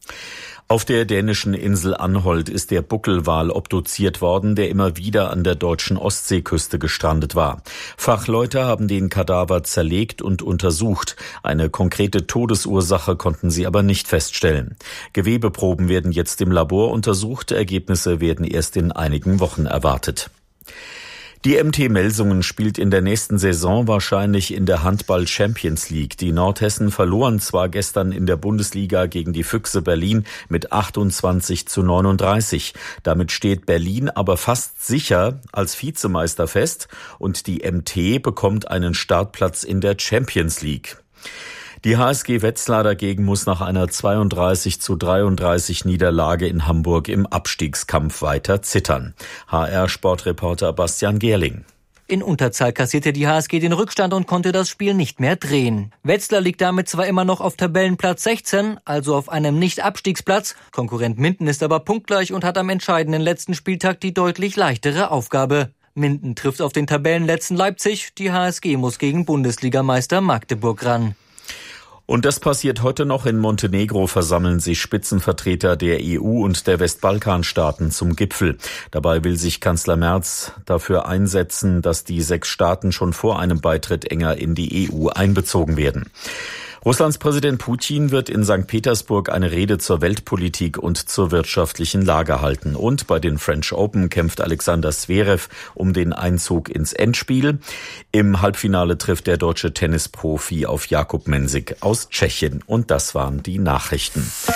Auf der dänischen Insel Anholt ist der Buckelwal obduziert worden, der immer wieder an der deutschen Ostseeküste gestrandet war. Fachleute haben den Kadaver zerlegt und untersucht. Eine konkrete Todesursache konnten sie aber nicht feststellen. Gewebeproben werden jetzt im Labor untersucht. Ergebnisse werden erst in einigen Wochen erwartet. Die M T Melsungen spielt in der nächsten Saison wahrscheinlich in der Handball-Champions League. Die Nordhessen verloren zwar gestern in der Bundesliga gegen die Füchse Berlin mit achtundzwanzig zu neununddreißig. Damit steht Berlin aber fast sicher als Vizemeister fest und die M T bekommt einen Startplatz in der Champions League. Die H S G Wetzlar dagegen muss nach einer zweiunddreißig zu dreiunddreißig Niederlage in Hamburg im Abstiegskampf weiter zittern. H R-Sportreporter Bastian Gerling. In Unterzahl kassierte die H S G den Rückstand und konnte das Spiel nicht mehr drehen. Wetzlar liegt damit zwar immer noch auf Tabellenplatz sechzehn, also auf einem Nicht-Abstiegsplatz. Konkurrent Minden ist aber punktgleich und hat am entscheidenden letzten Spieltag die deutlich leichtere Aufgabe. Minden trifft auf den Tabellenletzten Leipzig, die H S G muss gegen Bundesligameister Magdeburg ran. Und das passiert heute noch. In Montenegro versammeln sich Spitzenvertreter der E U und der Westbalkanstaaten zum Gipfel. Dabei will sich Kanzler Merz dafür einsetzen, dass die sechs Staaten schon vor einem Beitritt enger in die E U einbezogen werden. Russlands Präsident Putin wird in Sankt Petersburg eine Rede zur Weltpolitik und zur wirtschaftlichen Lage halten. Und bei den French Open kämpft Alexander Zverev um den Einzug ins Endspiel. Im Halbfinale trifft der deutsche Tennisprofi auf Jakub Mensik aus Tschechien. Und das waren die Nachrichten.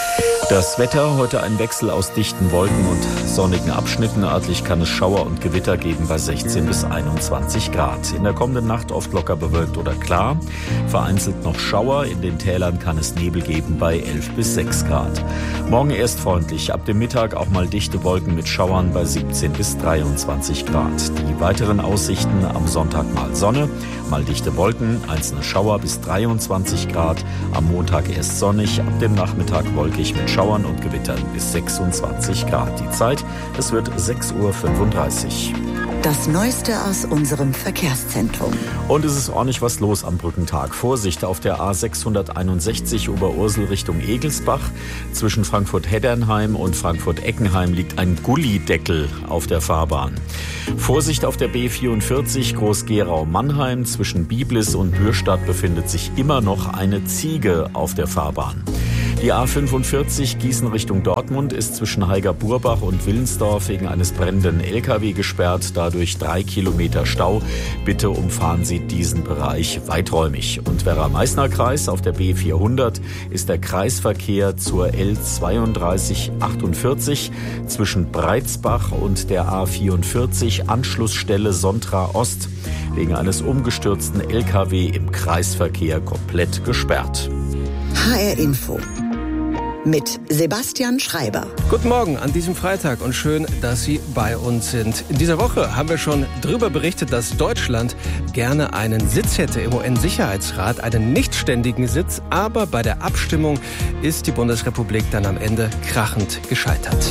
Das Wetter, heute ein Wechsel aus dichten Wolken und sonnigen Abschnitten. Örtlich kann es Schauer und Gewitter geben bei sechzehn bis einundzwanzig Grad. In der kommenden Nacht oft locker bewölkt oder klar. Vereinzelt noch Schauer. In den Tälern kann es Nebel geben bei elf bis sechs Grad. Morgen erst freundlich. Ab dem Mittag auch mal dichte Wolken mit Schauern bei siebzehn bis dreiundzwanzig Grad. Die weiteren Aussichten: am Sonntag mal Sonne, mal dichte Wolken, einzelne Schauer bis dreiundzwanzig Grad. Am Montag erst sonnig, ab dem Nachmittag wolkig mit Schauern und Gewittern bis sechsundzwanzig Grad. Die Zeit, es wird sechs Uhr fünfunddreißig. Das Neueste aus unserem Verkehrszentrum. Und es ist ordentlich was los am Brückentag. Vorsicht auf der A sechshunderteinundsechzig Oberursel Richtung Egelsbach. Zwischen Frankfurt-Heddernheim und Frankfurt-Eckenheim liegt ein Gullideckel auf der Fahrbahn. Vorsicht auf der B vierundvierzig Groß-Gerau-Mannheim. Zwischen Biblis und Bürstadt befindet sich immer noch eine Ziege auf der Fahrbahn. Die A fünfundvierzig Gießen Richtung Dortmund ist zwischen Heiger-Burbach und Willensdorf wegen eines brennenden L K W gesperrt. Dadurch drei Kilometer Stau. Bitte umfahren Sie diesen Bereich weiträumig. Und Werra-Meißner-Kreis auf der B vierhundert ist der Kreisverkehr zur L zweiunddreißig achtundvierzig zwischen Breitsbach und der A vierundvierzig Anschlussstelle Sontra Ost wegen eines umgestürzten L K W im Kreisverkehr komplett gesperrt. H R Info mit Sebastian Schreiber. Guten Morgen an diesem Freitag und schön, dass Sie bei uns sind. In dieser Woche haben wir schon darüber berichtet, dass Deutschland gerne einen Sitz hätte im U N-Sicherheitsrat, einen nichtständigen Sitz, aber bei der Abstimmung ist die Bundesrepublik dann am Ende krachend gescheitert.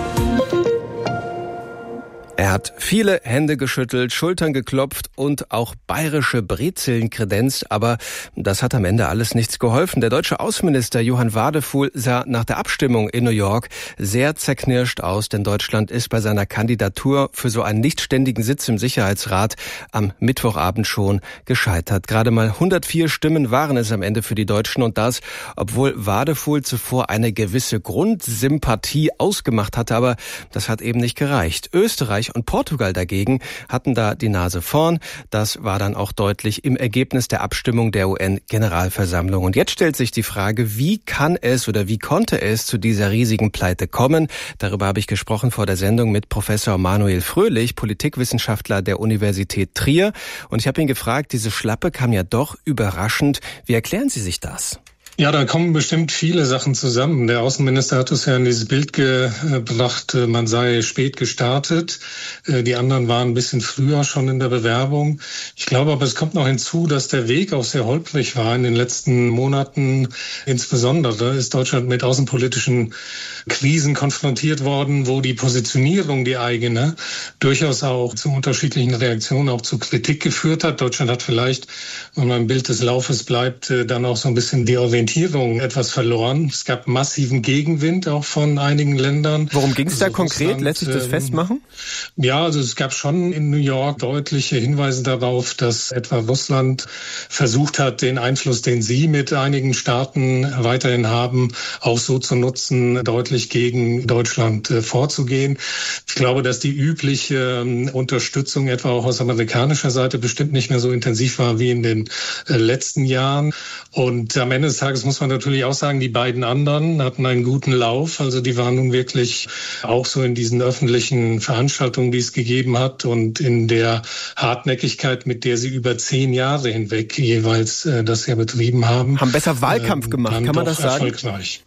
Er hat viele Hände geschüttelt, Schultern geklopft und auch bayerische Brezeln kredenzt, aber das hat am Ende alles nichts geholfen. Der deutsche Außenminister Johann Wadefuhl sah nach der Abstimmung in New York sehr zerknirscht aus, denn Deutschland ist bei seiner Kandidatur für so einen nichtständigen Sitz im Sicherheitsrat am Mittwochabend schon gescheitert. Gerade mal hundertvier Stimmen waren es am Ende für die Deutschen und das, obwohl Wadefuhl zuvor eine gewisse Grundsympathie ausgemacht hatte, aber das hat eben nicht gereicht. Österreich und Portugal dagegen hatten da die Nase vorn. Das war dann auch deutlich im Ergebnis der Abstimmung der U N-Generalversammlung. Und jetzt stellt sich die Frage, wie kann es oder wie konnte es zu dieser riesigen Pleite kommen? Darüber habe ich gesprochen vor der Sendung mit Professor Manuel Fröhlich, Politikwissenschaftler der Universität Trier. Und ich habe ihn gefragt, diese Schlappe kam ja doch überraschend. Wie erklären Sie sich das? Ja, da kommen bestimmt viele Sachen zusammen. Der Außenminister hat uns ja in dieses Bild gebracht, man sei spät gestartet. Die anderen waren ein bisschen früher schon in der Bewerbung. Ich glaube aber, es kommt noch hinzu, dass der Weg auch sehr holprig war in den letzten Monaten. Insbesondere ist Deutschland mit außenpolitischen Krisen konfrontiert worden, wo die Positionierung, die eigene, durchaus auch zu unterschiedlichen Reaktionen, auch zu Kritik geführt hat. Deutschland hat vielleicht, wenn man im Bild des Laufes bleibt, dann auch so ein bisschen die Orientierung etwas verloren. Es gab massiven Gegenwind auch von einigen Ländern. Worum ging es also da konkret? Russland, lässt sich das festmachen? Ja, also es gab schon in New York deutliche Hinweise darauf, dass etwa Russland versucht hat, den Einfluss, den sie mit einigen Staaten weiterhin haben, auch so zu nutzen, deutlich gegen Deutschland äh, vorzugehen. Ich glaube, dass die übliche äh, Unterstützung etwa auch aus amerikanischer Seite bestimmt nicht mehr so intensiv war wie in den äh, letzten Jahren. Und am Ende des Tages muss man natürlich auch sagen, die beiden anderen hatten einen guten Lauf. Also die waren nun wirklich auch so in diesen öffentlichen Veranstaltungen, die es gegeben hat und in der Hartnäckigkeit, mit der sie über zehn Jahre hinweg jeweils äh, das ja betrieben haben. Haben besser Wahlkampf gemacht, ähm, kann man das sagen? Erfolgreich.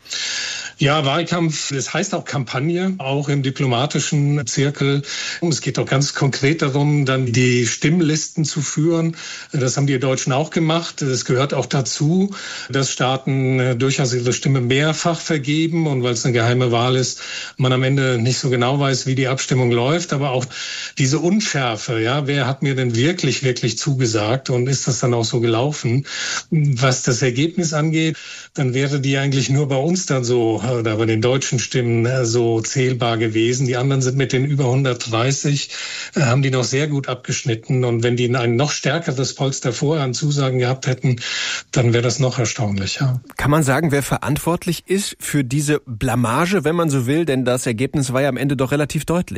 Ja, Wahlkampf, das heißt auch Kampagne, auch im diplomatischen Zirkel. Es geht auch ganz konkret darum, dann die Stimmlisten zu führen. Das haben die Deutschen auch gemacht. Es gehört auch dazu, dass Staaten durchaus ihre Stimme mehrfach vergeben. Und weil es eine geheime Wahl ist, man am Ende nicht so genau weiß, wie die Abstimmung läuft. Aber auch diese Unschärfe, ja, wer hat mir denn wirklich, wirklich zugesagt? Und ist das dann auch so gelaufen? Was das Ergebnis angeht, dann wäre die eigentlich nur bei uns dann so, oder bei den deutschen Stimmen so zählbar gewesen. Die anderen sind mit den über hundertdreißig, äh, haben die noch sehr gut abgeschnitten. Und wenn die ein noch stärkeres Polster vorher an Zusagen gehabt hätten, dann wäre das noch erstaunlicher. Kann man sagen, wer verantwortlich ist für diese Blamage, wenn man so will? Denn das Ergebnis war ja am Ende doch relativ deutlich.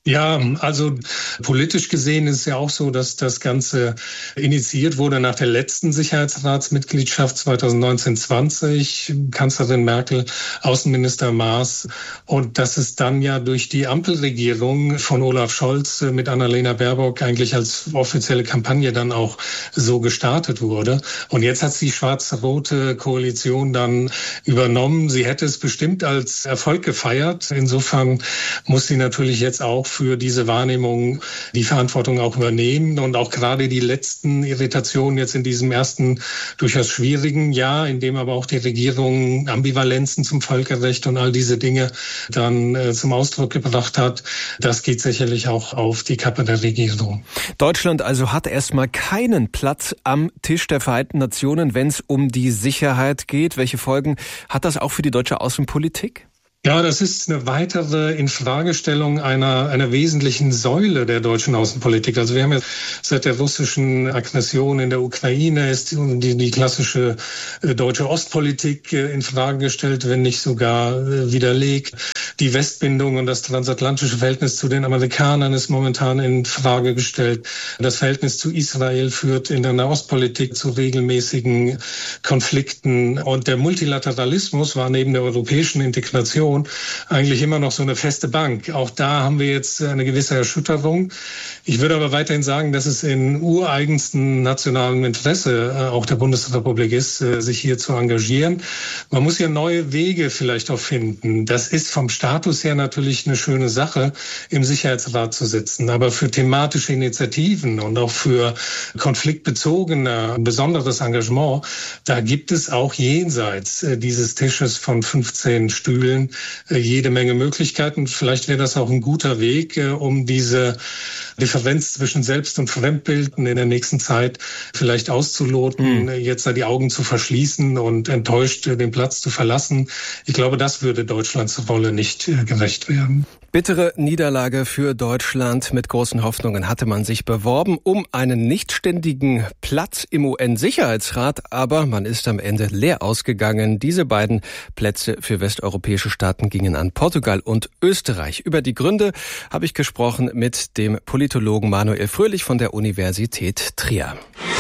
Ja, also politisch gesehen ist es ja auch so, dass das Ganze initiiert wurde nach der letzten Sicherheitsratsmitgliedschaft zweitausendneunzehn zwanzig, Kanzlerin Merkel, Außenminister Maas, und dass es dann ja durch die Ampelregierung von Olaf Scholz mit Annalena Baerbock eigentlich als offizielle Kampagne dann auch so gestartet wurde. Und jetzt hat die schwarz-rote Koalition dann übernommen. Sie hätte es bestimmt als Erfolg gefeiert. Insofern muss sie natürlich jetzt auch für diese Wahrnehmung die Verantwortung auch übernehmen und auch gerade die letzten Irritationen jetzt in diesem ersten durchaus schwierigen Jahr, in dem aber auch die Regierung Ambivalenzen zum Völkerrecht und all diese Dinge dann äh, zum Ausdruck gebracht hat, das geht sicherlich auch auf die Kappe der Regierung. Deutschland also hat erstmal keinen Platz am Tisch der Vereinten Nationen, wenn es um die Sicherheit geht. Welche Folgen hat das auch für die deutsche Außenpolitik? Ja, das ist eine weitere Infragestellung einer, einer wesentlichen Säule der deutschen Außenpolitik. Also wir haben ja seit der russischen Aggression in der Ukraine ist die, die klassische äh, deutsche Ostpolitik äh, in Frage gestellt, wenn nicht sogar äh, widerlegt. Die Westbindung und das transatlantische Verhältnis zu den Amerikanern ist momentan in Frage gestellt. Das Verhältnis zu Israel führt in der Nahostpolitik zu regelmäßigen Konflikten. Und der Multilateralismus war neben der europäischen Integration eigentlich immer noch so eine feste Bank. Auch da haben wir jetzt eine gewisse Erschütterung. Ich würde aber weiterhin sagen, dass es in ureigensten nationalem Interesse auch der Bundesrepublik ist, sich hier zu engagieren. Man muss hier neue Wege vielleicht auch finden. Das ist vom Status her natürlich eine schöne Sache, im Sicherheitsrat zu sitzen. Aber für thematische Initiativen und auch für konfliktbezogene, besonderes Engagement, da gibt es auch jenseits dieses Tisches von fünfzehn Stühlen jede Menge Möglichkeiten. Vielleicht wäre das auch ein guter Weg, um diese Differenz zwischen Selbst- und Fremdbilden in der nächsten Zeit vielleicht auszuloten, mhm. jetzt da die Augen zu verschließen und enttäuscht den Platz zu verlassen. Ich glaube, das würde Deutschlands Rolle nicht gerecht werden. Bittere Niederlage für Deutschland. Mit großen Hoffnungen hatte man sich beworben um einen nichtständigen Platz im U N-Sicherheitsrat, aber man ist am Ende leer ausgegangen. Diese beiden Plätze für westeuropäische Staaten gingen an Portugal und Österreich. Über die Gründe habe ich gesprochen mit dem Politologen Manuel Fröhlich von der Universität Trier.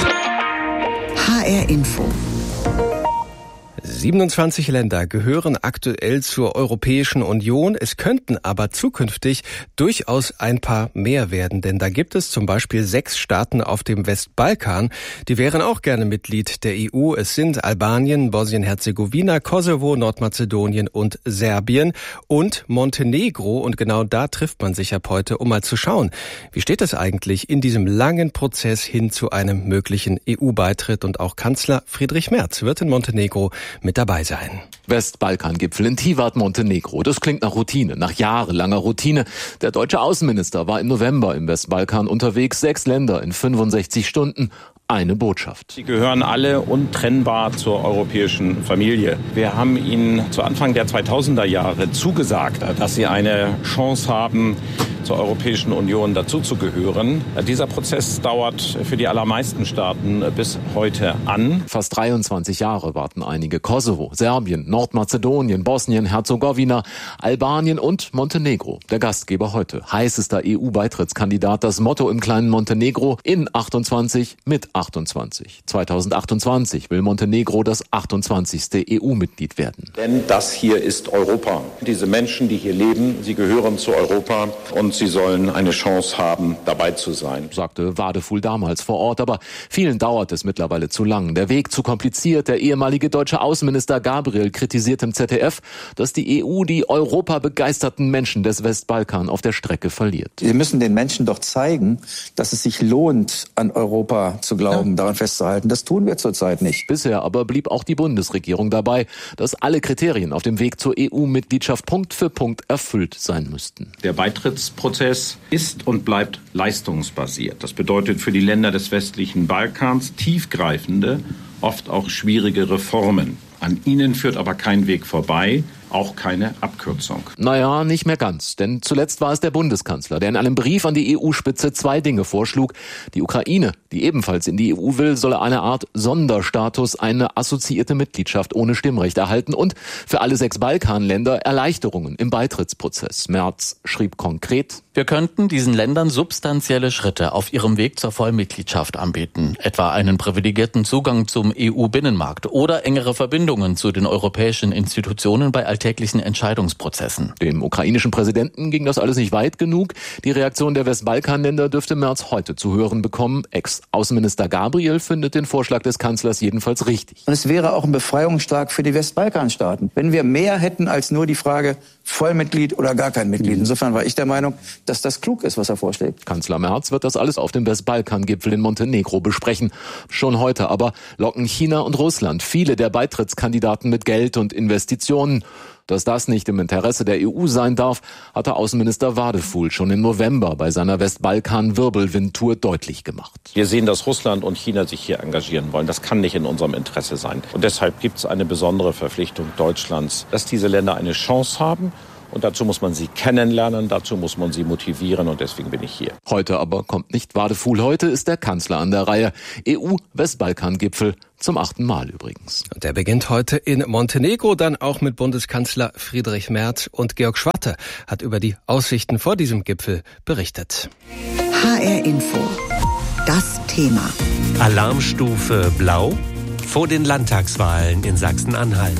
H R Info. siebenundzwanzig Länder gehören aktuell zur Europäischen Union. Es könnten aber zukünftig durchaus ein paar mehr werden, denn da gibt es zum Beispiel sechs Staaten auf dem Westbalkan, die wären auch gerne Mitglied der E U. Es sind Albanien, Bosnien-Herzegowina, Kosovo, Nordmazedonien und Serbien und Montenegro. Und genau da trifft man sich ab heute, um mal zu schauen, wie steht es eigentlich in diesem langen Prozess hin zu einem möglichen E U-Beitritt. Und auch Kanzler Friedrich Merz wird in Montenegro mit dabei sein. Westbalkan-Gipfel in Tivat, Montenegro. Das klingt nach Routine, nach jahrelanger Routine. Der deutsche Außenminister war im November im Westbalkan unterwegs. Sechs Länder in fünfundsechzig Stunden. Eine Botschaft. Sie gehören alle untrennbar zur europäischen Familie. Wir haben Ihnen zu Anfang der zweitausender Jahre zugesagt, dass Sie eine Chance haben, zur Europäischen Union dazuzugehören. Dieser Prozess dauert für die allermeisten Staaten bis heute an. Fast dreiundzwanzig Jahre warten einige. Kosovo, Serbien, Nordmazedonien, Bosnien, Herzegowina, Albanien und Montenegro. Der Gastgeber heute. Heißester E U-Beitrittskandidat. Das Motto im kleinen Montenegro: in achtundzwanzig mit achtundzwanzig. zweitausendachtundzwanzig will Montenegro das achtundzwanzigste E U-Mitglied werden. Denn das hier ist Europa. Diese Menschen, die hier leben, sie gehören zu Europa und sie sollen eine Chance haben, dabei zu sein, sagte Wadefuhl damals vor Ort. Aber vielen dauert es mittlerweile zu lang. Der Weg zu kompliziert. Der ehemalige deutsche Außenminister Gabriel kritisiert im Z D F, dass die E U die europabegeisterten Menschen des Westbalkan auf der Strecke verliert. Wir müssen den Menschen doch zeigen, dass es sich lohnt, an Europa zu glauben, ja. daran festzuhalten. Das tun wir zurzeit nicht. Bisher aber blieb auch die Bundesregierung dabei, dass alle Kriterien auf dem Weg zur E U-Mitgliedschaft Punkt für Punkt erfüllt sein müssten. Der Beitrittsprozess ist und bleibt leistungsbasiert. Das bedeutet für die Länder des westlichen Balkans tiefgreifende, oft auch schwierige Reformen. An ihnen führt aber kein Weg vorbei, auch keine Abkürzung. Naja, nicht mehr ganz. Denn zuletzt war es der Bundeskanzler, der in einem Brief an die E U-Spitze zwei Dinge vorschlug. Die Ukraine, die ebenfalls in die E U will, solle eine Art Sonderstatus, eine assoziierte Mitgliedschaft ohne Stimmrecht erhalten und für alle sechs Balkanländer Erleichterungen im Beitrittsprozess. Merz schrieb konkret: Wir könnten diesen Ländern substanzielle Schritte auf ihrem Weg zur Vollmitgliedschaft anbieten, etwa einen privilegierten Zugang zum E U-Binnenmarkt oder engere Verbindungen zu den europäischen Institutionen bei alltäglichen Entscheidungsprozessen. Dem ukrainischen Präsidenten ging das alles nicht weit genug. Die Reaktion der Westbalkanländer dürfte Merz heute zu hören bekommen. Ex-Außenminister Gabriel findet den Vorschlag des Kanzlers jedenfalls richtig. Und es wäre auch ein Befreiungsschlag für die Westbalkanstaaten, wenn wir mehr hätten als nur die Frage Vollmitglied oder gar kein Mitglied. Insofern war ich der Meinung, dass das klug ist, was er vorschlägt. Kanzler Merz wird das alles auf dem Westbalkan-Gipfel in Montenegro besprechen. Schon heute aber locken China und Russland viele der Beitrittskandidaten mit Geld und Investitionen. Dass das nicht im Interesse der E U sein darf, hatte Außenminister Wadefuhl schon im November bei seiner Westbalkan-Wirbelwind-Tour deutlich gemacht. Wir sehen, dass Russland und China sich hier engagieren wollen. Das kann nicht in unserem Interesse sein. Und deshalb gibt es eine besondere Verpflichtung Deutschlands, dass diese Länder eine Chance haben. Und dazu muss man sie kennenlernen, dazu muss man sie motivieren und deswegen bin ich hier. Heute aber kommt nicht Wadefuhl, heute ist der Kanzler an der Reihe. E U-Westbalkan-Gipfel zum achten Mal übrigens. Und der beginnt heute in Montenegro, dann auch mit Bundeskanzler Friedrich Merz, und Georg Schwarte hat über die Aussichten vor diesem Gipfel berichtet. H R Info. Das Thema. Alarmstufe Blau vor den Landtagswahlen in Sachsen-Anhalt.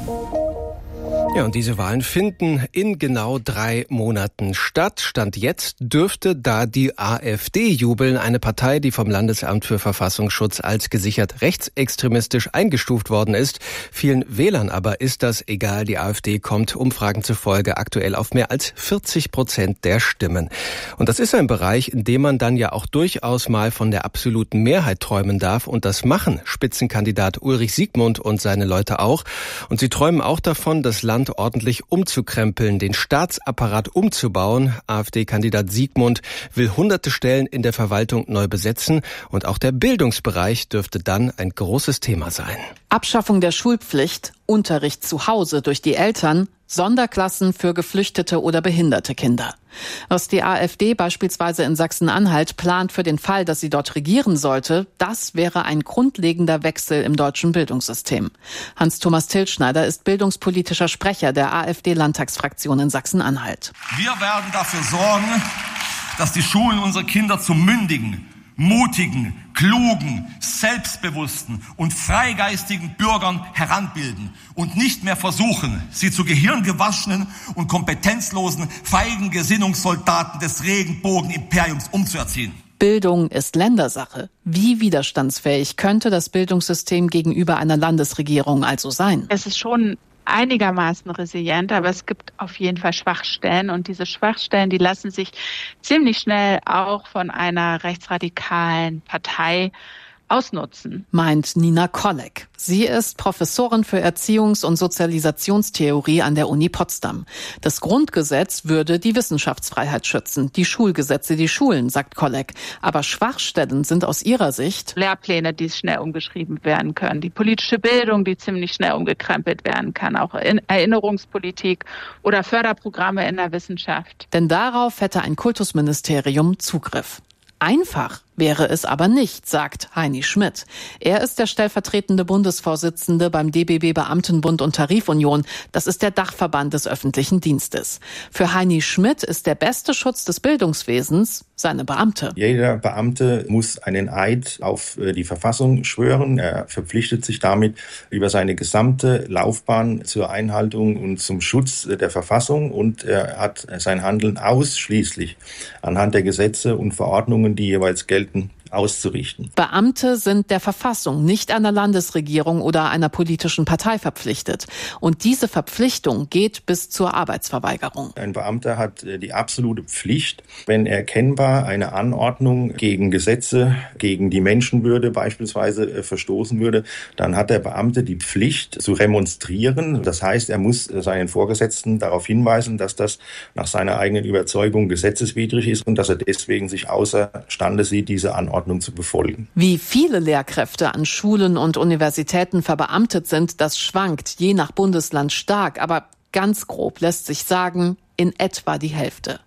Ja, und diese Wahlen finden in genau drei Monaten statt. Stand jetzt dürfte da die AfD jubeln, eine Partei, die vom Landesamt für Verfassungsschutz als gesichert rechtsextremistisch eingestuft worden ist. Vielen Wählern aber ist das egal. Die AfD kommt Umfragen zufolge aktuell auf mehr als vierzig Prozent der Stimmen. Und das ist ein Bereich, in dem man dann ja auch durchaus mal von der absoluten Mehrheit träumen darf. Und das machen Spitzenkandidat Ulrich Siegmund und seine Leute auch. Und sie träumen auch davon, das Land ordentlich umzukrempeln, den Staatsapparat umzubauen. AfD-Kandidat Siegmund will hunderte Stellen in der Verwaltung neu besetzen und auch der Bildungsbereich dürfte dann ein großes Thema sein. Abschaffung der Schulpflicht, Unterricht zu Hause durch die Eltern, Sonderklassen für geflüchtete oder behinderte Kinder. Was die AfD beispielsweise in Sachsen-Anhalt plant für den Fall, dass sie dort regieren sollte, das wäre ein grundlegender Wechsel im deutschen Bildungssystem. Hans-Thomas Tilschneider ist bildungspolitischer Sprecher der AfD-Landtagsfraktion in Sachsen-Anhalt. Wir werden dafür sorgen, dass die Schulen unsere Kinder zu mündigen, mutigen, klugen, selbstbewussten und freigeistigen Bürgern heranbilden und nicht mehr versuchen, sie zu gehirngewaschenen und kompetenzlosen, feigen Gesinnungssoldaten des Regenbogenimperiums umzuerziehen. Bildung ist Ländersache. Wie widerstandsfähig könnte das Bildungssystem gegenüber einer Landesregierung also sein? Es ist schon einigermaßen resilient, aber es gibt auf jeden Fall Schwachstellen und diese Schwachstellen, die lassen sich ziemlich schnell auch von einer rechtsradikalen Partei ausnutzen. Meint Nina Kolleg. Sie ist Professorin für Erziehungs- und Sozialisationstheorie an der Uni Potsdam. Das Grundgesetz würde die Wissenschaftsfreiheit schützen, die Schulgesetze die Schulen, sagt Kolleg. Aber Schwachstellen sind aus ihrer Sicht Lehrpläne, die schnell umgeschrieben werden können, die politische Bildung, die ziemlich schnell umgekrempelt werden kann, auch Erinnerungspolitik oder Förderprogramme in der Wissenschaft. Denn darauf hätte ein Kultusministerium Zugriff. Einfach wäre es aber nicht, sagt Heini Schmidt. Er ist der stellvertretende Bundesvorsitzende beim D B B Beamtenbund und Tarifunion. Das ist der Dachverband des öffentlichen Dienstes. Für Heini Schmidt ist der beste Schutz des Bildungswesens seine Beamte. Jeder Beamte muss einen Eid auf die Verfassung schwören. Er verpflichtet sich damit über seine gesamte Laufbahn zur Einhaltung und zum Schutz der Verfassung und er hat sein Handeln ausschließlich anhand der Gesetze und Verordnungen, die jeweils gelten, auszurichten. Beamte sind der Verfassung, nicht einer Landesregierung oder einer politischen Partei verpflichtet. Und diese Verpflichtung geht bis zur Arbeitsverweigerung. Ein Beamter hat die absolute Pflicht, wenn erkennbar eine Anordnung gegen Gesetze, gegen die Menschenwürde beispielsweise verstoßen würde, dann hat der Beamte die Pflicht zu remonstrieren. Das heißt, er muss seinen Vorgesetzten darauf hinweisen, dass das nach seiner eigenen Überzeugung gesetzeswidrig ist und dass er deswegen sich außerstande sieht, diese Anordnung zu befolgen. Wie viele Lehrkräfte an Schulen und Universitäten verbeamtet sind, das schwankt je nach Bundesland stark, aber ganz grob lässt sich sagen, in etwa die Hälfte.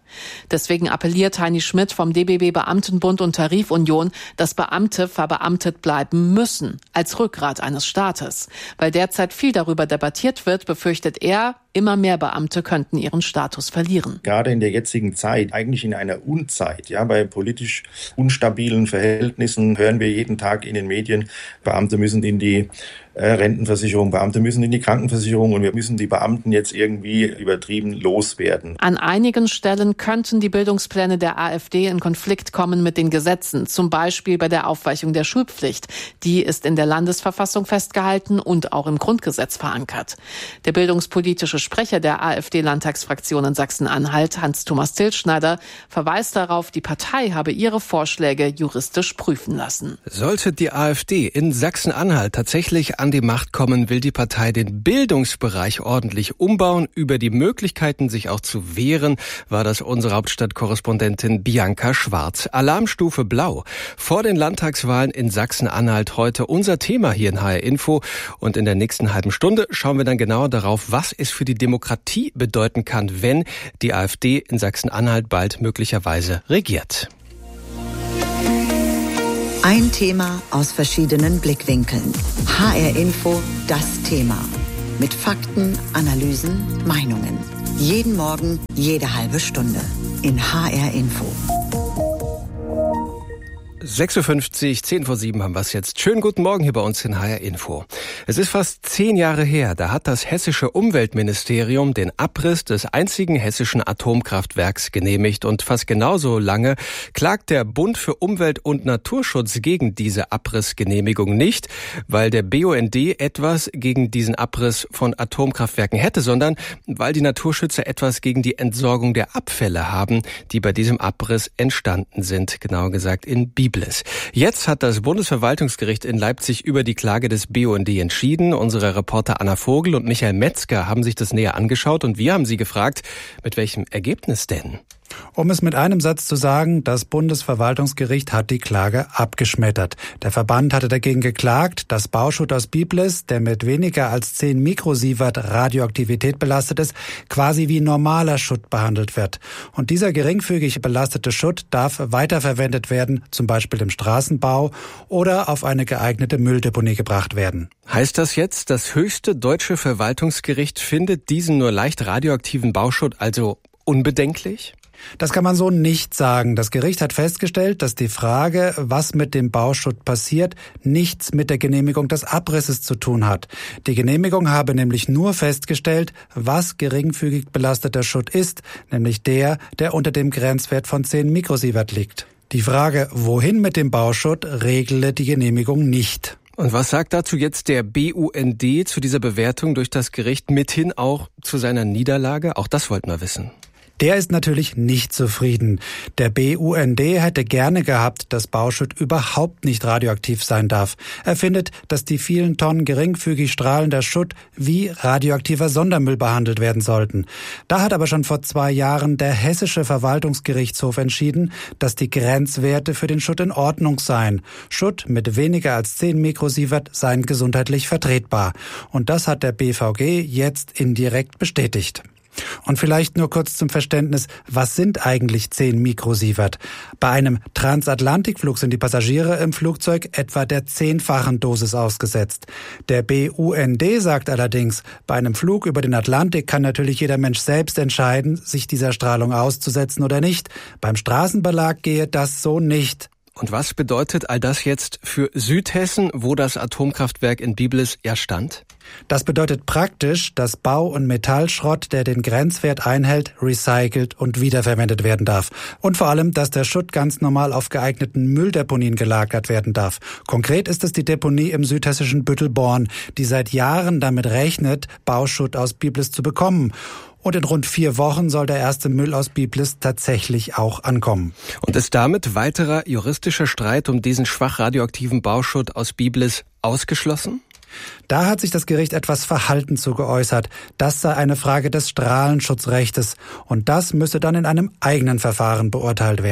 Deswegen appelliert Heini Schmidt vom D B B Beamtenbund und Tarifunion, dass Beamte verbeamtet bleiben müssen, als Rückgrat eines Staates. Weil derzeit viel darüber debattiert wird, befürchtet er, immer mehr Beamte könnten ihren Status verlieren. Gerade in der jetzigen Zeit, eigentlich in einer Unzeit, ja, bei politisch unstabilen Verhältnissen hören wir jeden Tag in den Medien, Beamte müssen in die äh, Rentenversicherung, Beamte müssen in die Krankenversicherung und wir müssen die Beamten jetzt irgendwie übertrieben loswerden. An einigen Stellen könnten die Bildungspläne der AfD in Konflikt kommen mit den Gesetzen, zum Beispiel bei der Aufweichung der Schulpflicht. Die ist in der Landesverfassung festgehalten und auch im Grundgesetz verankert. Der bildungspolitische Sprecher der AfD-Landtagsfraktion in Sachsen-Anhalt, Hans-Thomas Tilschneider, verweist darauf, die Partei habe ihre Vorschläge juristisch prüfen lassen. Sollte die AfD in Sachsen-Anhalt tatsächlich an die Macht kommen, will die Partei den Bildungsbereich ordentlich umbauen. Über die Möglichkeiten, sich auch zu wehren, war das unsere Hauptstadtkorrespondentin Bianca Schwarz. Alarmstufe Blau. Vor den Landtagswahlen in Sachsen-Anhalt heute unser Thema hier in H R Info. Und in der nächsten halben Stunde schauen wir dann genauer darauf, was es für die Demokratie bedeuten kann, wenn die AfD in Sachsen-Anhalt bald möglicherweise regiert. Ein Thema aus verschiedenen Blickwinkeln. H R Info, das Thema. Mit Fakten, Analysen, Meinungen. Jeden Morgen, jede halbe Stunde. In H R Info. sechs Uhr fünfzig, zehn vor sieben haben wir es jetzt. Schönen guten Morgen hier bei uns in H R Info. Es ist fast zehn Jahre her, da hat das hessische Umweltministerium den Abriss des einzigen hessischen Atomkraftwerks genehmigt. Und fast genauso lange klagt der Bund für Umwelt und Naturschutz gegen diese Abrissgenehmigung nicht, weil der B U N D etwas gegen diesen Abriss von Atomkraftwerken hätte, sondern weil die Naturschützer etwas gegen die Entsorgung der Abfälle haben, die bei diesem Abriss entstanden sind, genauer gesagt in Biblis. Jetzt hat das Bundesverwaltungsgericht in Leipzig über die Klage des B U N D entschieden. Unsere Reporter Anna Vogel und Michael Metzger haben sich das näher angeschaut und wir haben sie gefragt, mit welchem Ergebnis denn? Um es mit einem Satz zu sagen, das Bundesverwaltungsgericht hat die Klage abgeschmettert. Der Verband hatte dagegen geklagt, dass Bauschutt aus Biblis, der mit weniger als zehn Mikrosievert Radioaktivität belastet ist, quasi wie normaler Schutt behandelt wird. Und dieser geringfügig belastete Schutt darf weiterverwendet werden, zum Beispiel im Straßenbau oder auf eine geeignete Mülldeponie gebracht werden. Heißt das jetzt, das höchste deutsche Verwaltungsgericht findet diesen nur leicht radioaktiven Bauschutt also unbedenklich? Das kann man so nicht sagen. Das Gericht hat festgestellt, dass die Frage, was mit dem Bauschutt passiert, nichts mit der Genehmigung des Abrisses zu tun hat. Die Genehmigung habe nämlich nur festgestellt, was geringfügig belasteter Schutt ist, nämlich der, der unter dem Grenzwert von zehn Mikrosievert liegt. Die Frage, wohin mit dem Bauschutt, regle die Genehmigung nicht. Und was sagt dazu jetzt der B U N D zu dieser Bewertung durch das Gericht, mithin auch zu seiner Niederlage? Auch das wollten wir wissen. Der ist natürlich nicht zufrieden. Der B U N D hätte gerne gehabt, dass Bauschutt überhaupt nicht radioaktiv sein darf. Er findet, dass die vielen Tonnen geringfügig strahlender Schutt wie radioaktiver Sondermüll behandelt werden sollten. Da hat aber schon vor zwei Jahren der Hessische Verwaltungsgerichtshof entschieden, dass die Grenzwerte für den Schutt in Ordnung seien. Schutt mit weniger als zehn Mikrosievert seien gesundheitlich vertretbar. Und das hat der B V G jetzt indirekt bestätigt. Und vielleicht nur kurz zum Verständnis, was sind eigentlich zehn Mikrosievert? Bei einem Transatlantikflug sind die Passagiere im Flugzeug etwa der zehnfachen Dosis ausgesetzt. Der B U N D sagt allerdings, bei einem Flug über den Atlantik kann natürlich jeder Mensch selbst entscheiden, sich dieser Strahlung auszusetzen oder nicht. Beim Straßenbelag gehe das so nicht. Und was bedeutet all das jetzt für Südhessen, wo das Atomkraftwerk in Biblis ja stand? Das bedeutet praktisch, dass Bau- und Metallschrott, der den Grenzwert einhält, recycelt und wiederverwendet werden darf. Und vor allem, dass der Schutt ganz normal auf geeigneten Mülldeponien gelagert werden darf. Konkret ist es die Deponie im südhessischen Büttelborn, die seit Jahren damit rechnet, Bauschutt aus Biblis zu bekommen. Und in rund vier Wochen soll der erste Müll aus Biblis tatsächlich auch ankommen. Und ist damit weiterer juristischer Streit um diesen schwach radioaktiven Bauschutt aus Biblis ausgeschlossen? Da hat sich das Gericht etwas verhalten zu geäußert. Das sei eine Frage des Strahlenschutzrechtes. Und das müsse dann in einem eigenen Verfahren beurteilt werden.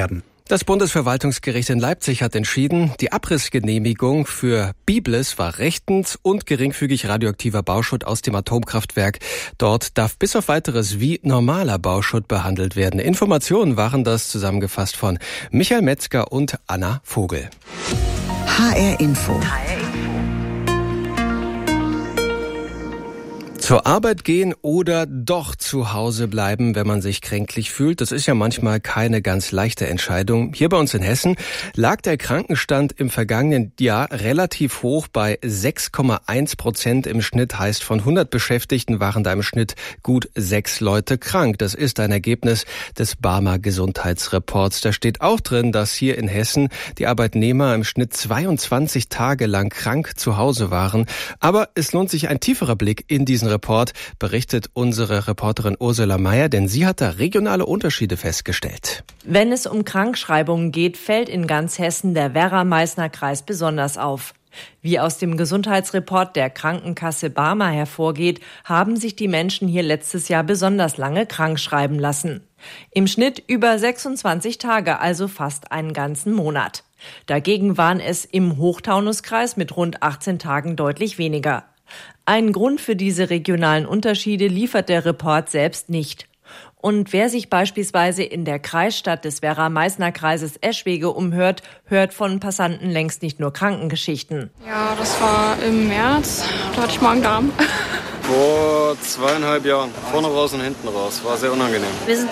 Das Bundesverwaltungsgericht in Leipzig hat entschieden, die Abrissgenehmigung für Biblis war rechtens und geringfügig radioaktiver Bauschutt aus dem Atomkraftwerk. Dort darf bis auf Weiteres wie normaler Bauschutt behandelt werden. Informationen waren das zusammengefasst von Michael Metzger und Anna Vogel. H R Info. Zur Arbeit gehen oder doch zu Hause bleiben, wenn man sich kränklich fühlt, das ist ja manchmal keine ganz leichte Entscheidung. Hier bei uns in Hessen lag der Krankenstand im vergangenen Jahr relativ hoch bei sechs Komma eins Prozent im Schnitt. Heißt, von hundert Beschäftigten waren da im Schnitt gut sechs Leute krank. Das ist ein Ergebnis des Barmer Gesundheitsreports. Da steht auch drin, dass hier in Hessen die Arbeitnehmer im Schnitt zweiundzwanzig Tage lang krank zu Hause waren. Aber es lohnt sich ein tieferer Blick in diesen Report, berichtet unsere Reporterin Ursula Meyer, denn sie hat da regionale Unterschiede festgestellt. Wenn es um Krankschreibungen geht, fällt in ganz Hessen der Werra-Meißner-Kreis besonders auf. Wie aus dem Gesundheitsreport der Krankenkasse Barmer hervorgeht, haben sich die Menschen hier letztes Jahr besonders lange krank schreiben lassen. Im Schnitt über sechsundzwanzig Tage, also fast einen ganzen Monat. Dagegen waren es im Hochtaunuskreis mit rund achtzehn Tagen deutlich weniger. Einen Grund für diese regionalen Unterschiede liefert der Report selbst nicht. Und wer sich beispielsweise in der Kreisstadt des Werra-Meißner-Kreises Eschwege umhört, hört von Passanten längst nicht nur Krankengeschichten. Ja, das war im März. Da hatte ich Magen-Darm. Vor zweieinhalb Jahren. Vorne raus und hinten raus. War sehr unangenehm. Wir sind